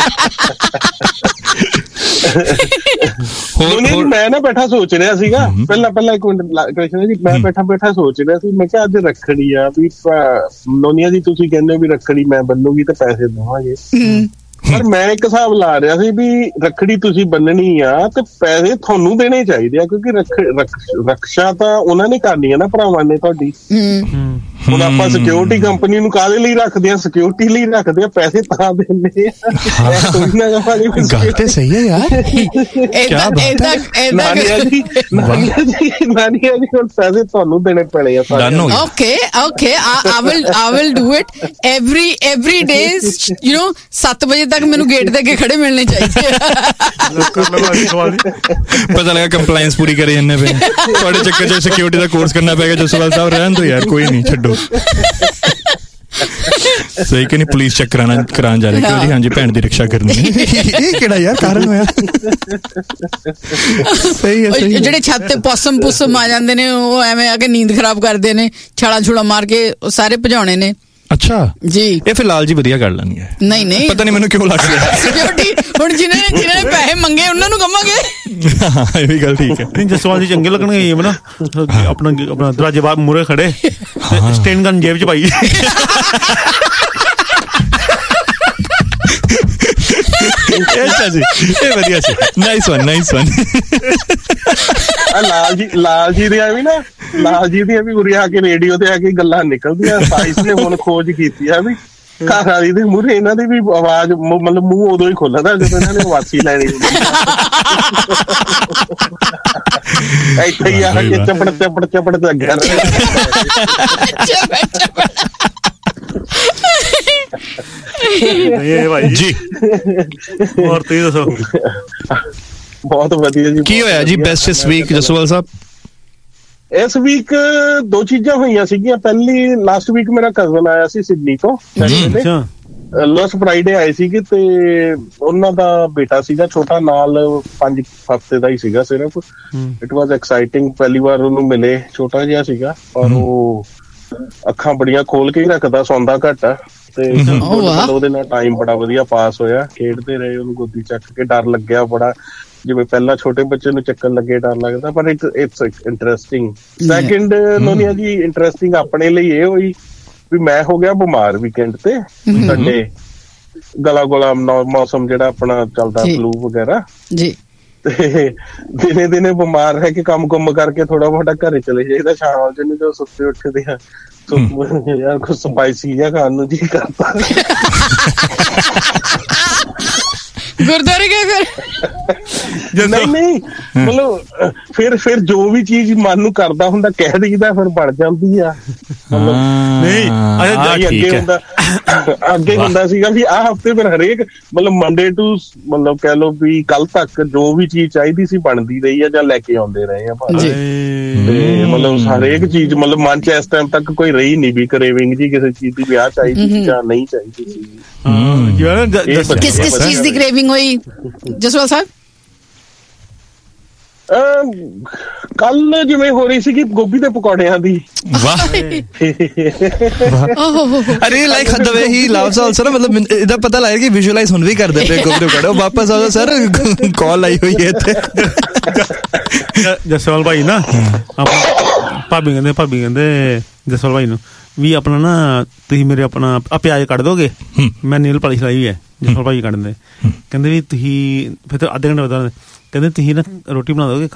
[SPEAKER 4] ਹੋਰ ਮੈਂ ਨਾ ਬੈਠਾ ਸੋਚ ਰਿਹਾ ਸੀਗਾ, ਪਹਿਲਾਂ ਪਹਿਲਾਂ ਇੱਕ ਮਿੰਟ ਕ੍ਰਿਸ਼ਨਾ ਜੀ, ਮੈਂ ਬੈਠਾ ਬੈਠਾ ਸੋਚ ਰਿਹਾ ਸੀ, ਮੈਂ ਕਿਹਾ ਅੱਜ ਰੱਖੜੀ ਆ ਵੀ ਨੋਨੀਆ ਜੀ, ਤੁਸੀਂ ਕਹਿੰਦੇ ਹੋ ਵੀ ਰੱਖੜੀ ਮੈਂ ਬੰਨੂਗੀ ਤੇ ਪੈਸੇ ਦੇਵਾਂਗੇ, ਪਰ ਮੈਂ ਇੱਕ ਹਿਸਾਬ ਲਾ ਰਿਹਾ ਸੀ ਵੀ ਰੱਖੜੀ ਤੁਸੀਂ ਬੰਨਣੀ ਆ ਤੇ ਪੈਸੇ ਤੁਹਾਨੂੰ ਦੇਣੇ ਚਾਹੀਦੇ ਆ, ਕਿਉਂਕਿ ਰਕਸ਼ਾ ਤਾਂ ਉਹਨਾਂ ਨੇ ਕਰਨੀ ਆ ਨਾ, ਭਰਾਵਾਂ ਨੇ ਤੁਹਾਡੀ। ਹੁਣ ਆਪਾਂ ਸਿਕਿਉਰਿਟੀ ਕੰਪਨੀ ਨੂੰ ਕਾਹਦੇ ਲਈ ਰੱਖਦੇ ਆ? ਸਿਕਿਉਰਿਟੀ ਲਈ ਰੱਖਦੇ ਆ, ਪੈਸੇ ਤਾਂ ਦਿੰਦੇ ਆ।
[SPEAKER 1] ਗੱਲ ਤੇ ਸਹੀ ਹੈ ਯਾਰ।
[SPEAKER 4] ਨਾਨੀਆ ਜੀ ਨਾਨੀਆ ਜੀ ਨਾਨੀਆ ਜੀ ਹੁਣ ਪੈਸੇ ਤੁਹਾਨੂੰ ਦੇਣੇ ਪੈਣੇ ਆ।
[SPEAKER 2] Okay okay, I will I will do it every every day. You know ਸੱਤ ਵਜੇ ਤੱਕ ਮੈਨੂੰ ਗੇਟ ਦੇ ਅੱਗੇ ਖੜੇ ਮਿਲਣੇ ਚਾਹੀਦੇ ਆ।
[SPEAKER 1] ਪਤਾ ਲੱਗਾ ਕੰਪਲਾਈਂਸ ਪੂਰੀ ਕਰੀ ਜਾਂਦੇ ਪਏ ਤੁਹਾਡੇ ਚੱਕਰ ਚ। ਸਿਕਿਉਰਿਟੀ ਦਾ ਕੋਰਸ ਕਰਨਾ ਪਏਗਾ ਜਸਵਾਲ ਸਾਹਿਬ, ਰਹਿਣ ਦੋ ਯਾਰ, ਕੋਈ ਨਹੀਂ ਛੱਡੋ। ਸਹੀ ਕਿ ਨਹੀਂ, ਪੁਲਿਸ ਚੈੱਕ ਕਰਾਣਾ ਕਰਾਉਣ ਜਾ ਰਹੇ, ਕਿਉਂ ਜੀ? ਹਾਂਜੀ ਭੈਣ ਦੀ ਰਕਸ਼ਾ ਕਰਨੀ। ਇਹ ਕਿਹੜਾ ਯਾਰ ਕਾਰਨ ਹੋਇਆ? ਸਹੀ ਹੈ, ਸਹੀ।
[SPEAKER 2] ਜਿਹੜੇ ਛੱਤ ਤੇ ਪੌਸਮ ਪੁਸਮ ਆ ਜਾਂਦੇ ਨੇ, ਉਹ ਐਵੇਂ ਆ ਕੇ ਨੀਂਦ ਖਰਾਬ ਕਰਦੇ ਨੇ, ਛਾਲਾ ਛੁਲਾ ਮਾਰ ਕੇ ਉਹ ਸਾਰੇ ਭਜਾਉਣੇ ਨੇ।
[SPEAKER 1] ਅੱਛਾ
[SPEAKER 2] ਜੀ,
[SPEAKER 1] ਇਹ ਫਿਲਹਾਲ ਜੀ ਵਧੀਆ ਕਰ ਲੈਣੀ ਹੈ।
[SPEAKER 2] ਨਹੀਂ ਨਹੀਂ,
[SPEAKER 1] ਪਤਾ ਨਹੀਂ ਮੈਨੂੰ ਕਿਉਂ ਲੱਗ ਰਿਹਾ
[SPEAKER 2] ਸਿਕਿਉਰਿਟੀ ਹੁਣ ਜਿਹਨਾਂ ਨੇ ਜਿਹਨਾਂ ਨੇ ਪੈਸੇ ਮੰਗੇ ਉਹਨਾਂ ਨੂੰ ਕਵਾਂਗੇ।
[SPEAKER 1] ਹਾਂ ਇਹ ਵੀ ਗੱਲ ਠੀਕ ਹੈ।
[SPEAKER 3] ਨਹੀਂ ਜਸਵਾਲ ਜੀ ਚੰਗੇ ਲੱਗਣਗੇ ਇਹ ਨਾ, ਆਪਣਾ ਆਪਣਾ ਦਰਵਾਜ਼ੇ ਬਾਹਰ ਮੂਹਰੇ ਖੜੇ, ਸਟੇਨ ਗਨ ਜੇਬ ਚ ਪਾਈ।
[SPEAKER 1] ਅੱਛਾ ਜੀ, ਇਹ ਵਧੀਆ ਸੀ। Nice one, nice one.
[SPEAKER 4] Lal ji Lal ji ਦੀਆਂ ਵੀ ਨਾ, ਲਾਲ ਜੀ ਦੀਆਂ ਵੀ ਉਰੇ ਆ ਕੇ ਰੇਡੀਓ ਤੇ ਆ ਕੇ ਗੱਲਾਂ ਨਿਕਲਦੀਆਂ। ਸਾਇੰਸ ਨੇ ਹੁਣ ਖੋਜ ਕੀਤੀ ਆ ਵੀ ਘਰ ਵਾਲੀ ਦੇ ਮੂਹਰੇ ਇਹਨਾਂ ਦੀ ਵੀ ਆਵਾਜ਼, ਮਤਲਬ ਮੂੰਹ ਉਦੋਂ ਹੀ ਖੁੱਲਦਾ ਜਦੋਂ ਇਹਨਾਂ ਨੇ ਵਾਸੀ ਲੈਣੀ ਹੁੰਦੀ। ਇੱਥੇ ਹੀ ਆ ਕੇ ਚਪੜ ਚਪੜ ਚਪੜ ਲੱਗਿਆ
[SPEAKER 1] ਜੀ।
[SPEAKER 3] ਹੋਰ ਤੁਸੀਂ ਦੱਸੋ?
[SPEAKER 4] ਬਹੁਤ ਵਧੀਆ ਜੀ।
[SPEAKER 1] ਕੀ ਹੋਇਆ ਜੀ ਬੈਸਟ ਇਸ ਵੀਕ ਜਸਵਾਲ ਸਾਹਿਬ?
[SPEAKER 4] ਇਸ ਵੀਕ ਦੋ ਚੀਜ਼ਾਂ ਹੋਈਆਂ ਸੀਗੀਆਂ। ਪਹਿਲੀ, ਲਾਸਟ ਵੀਕ ਮੇਰਾ ਕਜ਼ਨ ਆਇਆ ਸੀ ਸਿਡਨੀ ਤੋਂ, ਲਾਸਟ ਫਰਾਈਡੇ ਆਏ ਸੀਗੇ ਤੇ ਉਹਨਾਂ ਦਾ ਬੇਟਾ ਸੀਗਾ ਛੋਟਾ, ਨਾਲ ਪੰਜ ਹਫ਼ਤੇ ਦਾ ਹੀ ਸੀਗਾ ਸਿਰਫ। ਇਟ ਵਾਜ਼ ਐਕਸਾਈਟਿੰਗ, ਪਹਿਲੀ ਵਾਰ ਉਹਨੂੰ ਮਿਲੇ, ਛੋਟਾ ਜਿਹਾ ਸੀਗਾ ਔਰ ਉਹ ਅੱਖਾਂ ਬੜੀਆਂ ਖੋਲ ਕੇ ਹੀ ਰੱਖਦਾ, ਸੌਂਦਾ ਘੱਟ ਆ ਤੇ ਉਹਦੇ ਨਾਲ ਟਾਈਮ ਬੜਾ ਵਧੀਆ ਪਾਸ ਹੋਇਆ। ਖੇਡਦੇ ਰਹੇ, ਉਹਨੂੰ ਗੋਦੀ ਚੱਕ ਕੇ, ਡਰ ਲੱਗਿਆ ਬੜਾ, ਜਿਵੇਂ ਪਹਿਲਾਂ ਛੋਟੇ ਬੱਚੇ ਨੂੰ ਚੱਕਣ ਲੱਗੇ ਡਰ ਲੱਗਦਾ, ਪਰ ਇਟਸ ਇੰਟਰਸਟਿੰਗ। ਸੈਕਿੰਡ ਨੋਨੀਆ ਜੀ, ਇੰਟਰਸਟਿੰਗ ਆਪਣੇ ਲਈ ਇਹ ਹੋਈ ਵੀ ਮੈਂ ਹੋ ਗਿਆ ਬਿਮਾਰ ਵੀਕਐਂਡ ਤੇ ਸੰਡੇ, ਗਲਾ ਗੁਲਾ ਮੌਸਮ ਜਿਹੜਾ ਆਪਣਾ ਚੱਲਦਾ, ਫਲੂ ਵਗੈਰਾ ਜੀ, ਤੇ ਦਿਨੇ ਦਿਨੇ ਬਿਮਾਰ ਰਹਿ ਕੇ ਕੰਮ ਕੁੰਮ ਕਰਕੇ ਥੋੜਾ ਬਹੁਤਾ ਘਰੇ ਚਲੇ ਜਾਈਦਾ ਸ਼ਾਮ ਨੂੰ, ਜਦੋਂ ਸੁੱਤੇ ਉੱਠਦੇ ਆ ਯਾਰ ਕੁਛ ਸਪਾਈਸੀ ਜਿਹਾ ਖਾਣ ਨੂੰ ਜੀ ਕਰਦਾ।
[SPEAKER 2] ਗੁਰਦੁਆਰੇ ਗਏ ਫਿਰ?
[SPEAKER 6] ਨਹੀਂ ਨਹੀਂ ਮਤਲਬ ਫਿਰ ਫਿਰ ਜੋ ਵੀ ਚੀਜ਼ ਮਨ ਨੂੰ ਕਰਦਾ ਹੁੰਦਾ ਕਹਿ ਦਈਦਾ, ਫਿਰ ਬਣ ਜਾਂਦੀ ਆ। ਮਤਲਬ
[SPEAKER 3] ਨਹੀਂ
[SPEAKER 6] ਅੱਗੇ ਹੁੰਦਾ ਅੱਗੇ ਹੁੰਦਾ ਸੀਗਾ ਵੀ ਆਹ ਹਫ਼ਤੇ ਫਿਰ ਹਰੇਕ ਮਤਲਬ ਮੰਡੇ ਟੂ ਮਤਲਬ ਕਹਿ ਲਓ ਵੀ ਕੱਲ ਤੱਕ ਜੋ ਵੀ ਚੀਜ਼ ਚਾਹੀਦੀ ਸੀ ਬਣਦੀ ਰਹੀ ਆ ਜਾਂ ਲੈ ਕੇ ਆਉਂਦੇ ਰਹੇ ਆ ਭਾਜੀ। ਤੇ ਮਤਲਬ ਹਰੇਕ ਚੀਜ਼ ਮਤਲਬ ਮਨ ਚ ਇਸ ਟਾਈਮ ਤੱਕ ਕੋਈ ਰਹੀ ਨਹੀਂ ਵੀ ਕਰੇਵਿੰਗ ਜੀ ਕਿਸੇ ਚੀਜ਼ ਦੀ ਵਿਆਹ ਚਾਹੀਦੀ ਸੀ ਜਾਂ ਨਹੀਂ ਚਾਹੀਦੀ ਸੀ।
[SPEAKER 2] ਕਿਸ ਕਿਸ ਚੀਜ਼ ਦੀ ਕ੍ਰੇਵਿੰਗ ਹੋਈ ਜਸਵਾਲ ਸਾਹਿਬ?
[SPEAKER 6] ਕੱਲ ਜਿਵੇਂ ਹੋ ਰਹੀ ਸੀਗੀ ਗੋਭੀ ਦੇ ਪਕੌੜਿਆਂ ਦੀ।
[SPEAKER 1] ਵਾਹ ਅਰੇ like the way he loves also ਨਾ, ਮਤਲਬ ਇਹਦਾ ਪਤਾ ਲੱਗ ਰਿਹਾ ਕਿ ਵਿਜ਼ੂਅਲਾਈਜ਼ ਹੁਣ ਵੀ ਕਰਦੇ ਪਏ ਗੋਭੀ ਦੇ ਪਕੌੜੇ। ਵਾਪਸ ਆਓ ਸਰ, ਕਾਲ ਆਈ ਹੋਈ ਹੈ ਇੱਥੇ।
[SPEAKER 3] ਜਸਵਾਲ ਭਾਈ ਨਾ ਆਪਣਾ ਭਾਬੀ ਕਹਿੰਦੇ ਭਾਬੀ ਕਹਿੰਦੇ ਜਸਵਾਲ ਭਾਈ ਨੂੰ ਵੀ ਆਪਣਾ ਨਾ ਤੁਸੀਂ ਮੇਰੇ ਆਪਣਾ ਆ ਪਿਆਜ਼ ਕੱਢ ਦੋਗੇ, ਮੈਂ ਨੀਲ ਪਾਲਿਸ਼ ਲਾਈ ਹੈ। ਜਸਵਾਲ ਭਾਈ ਕੱਢਦੇ ਕਹਿੰਦੇ ਵੀ ਤੁਸੀਂ ਫਿਰ ਅੱਧੇ ਘੰਟੇ ਬਾਅਦ ਕਹਿੰਦੇ ਤੁਸੀਂ ਨਾ ਰੋਟੀ ਬਣਾ ਦੋਗੇ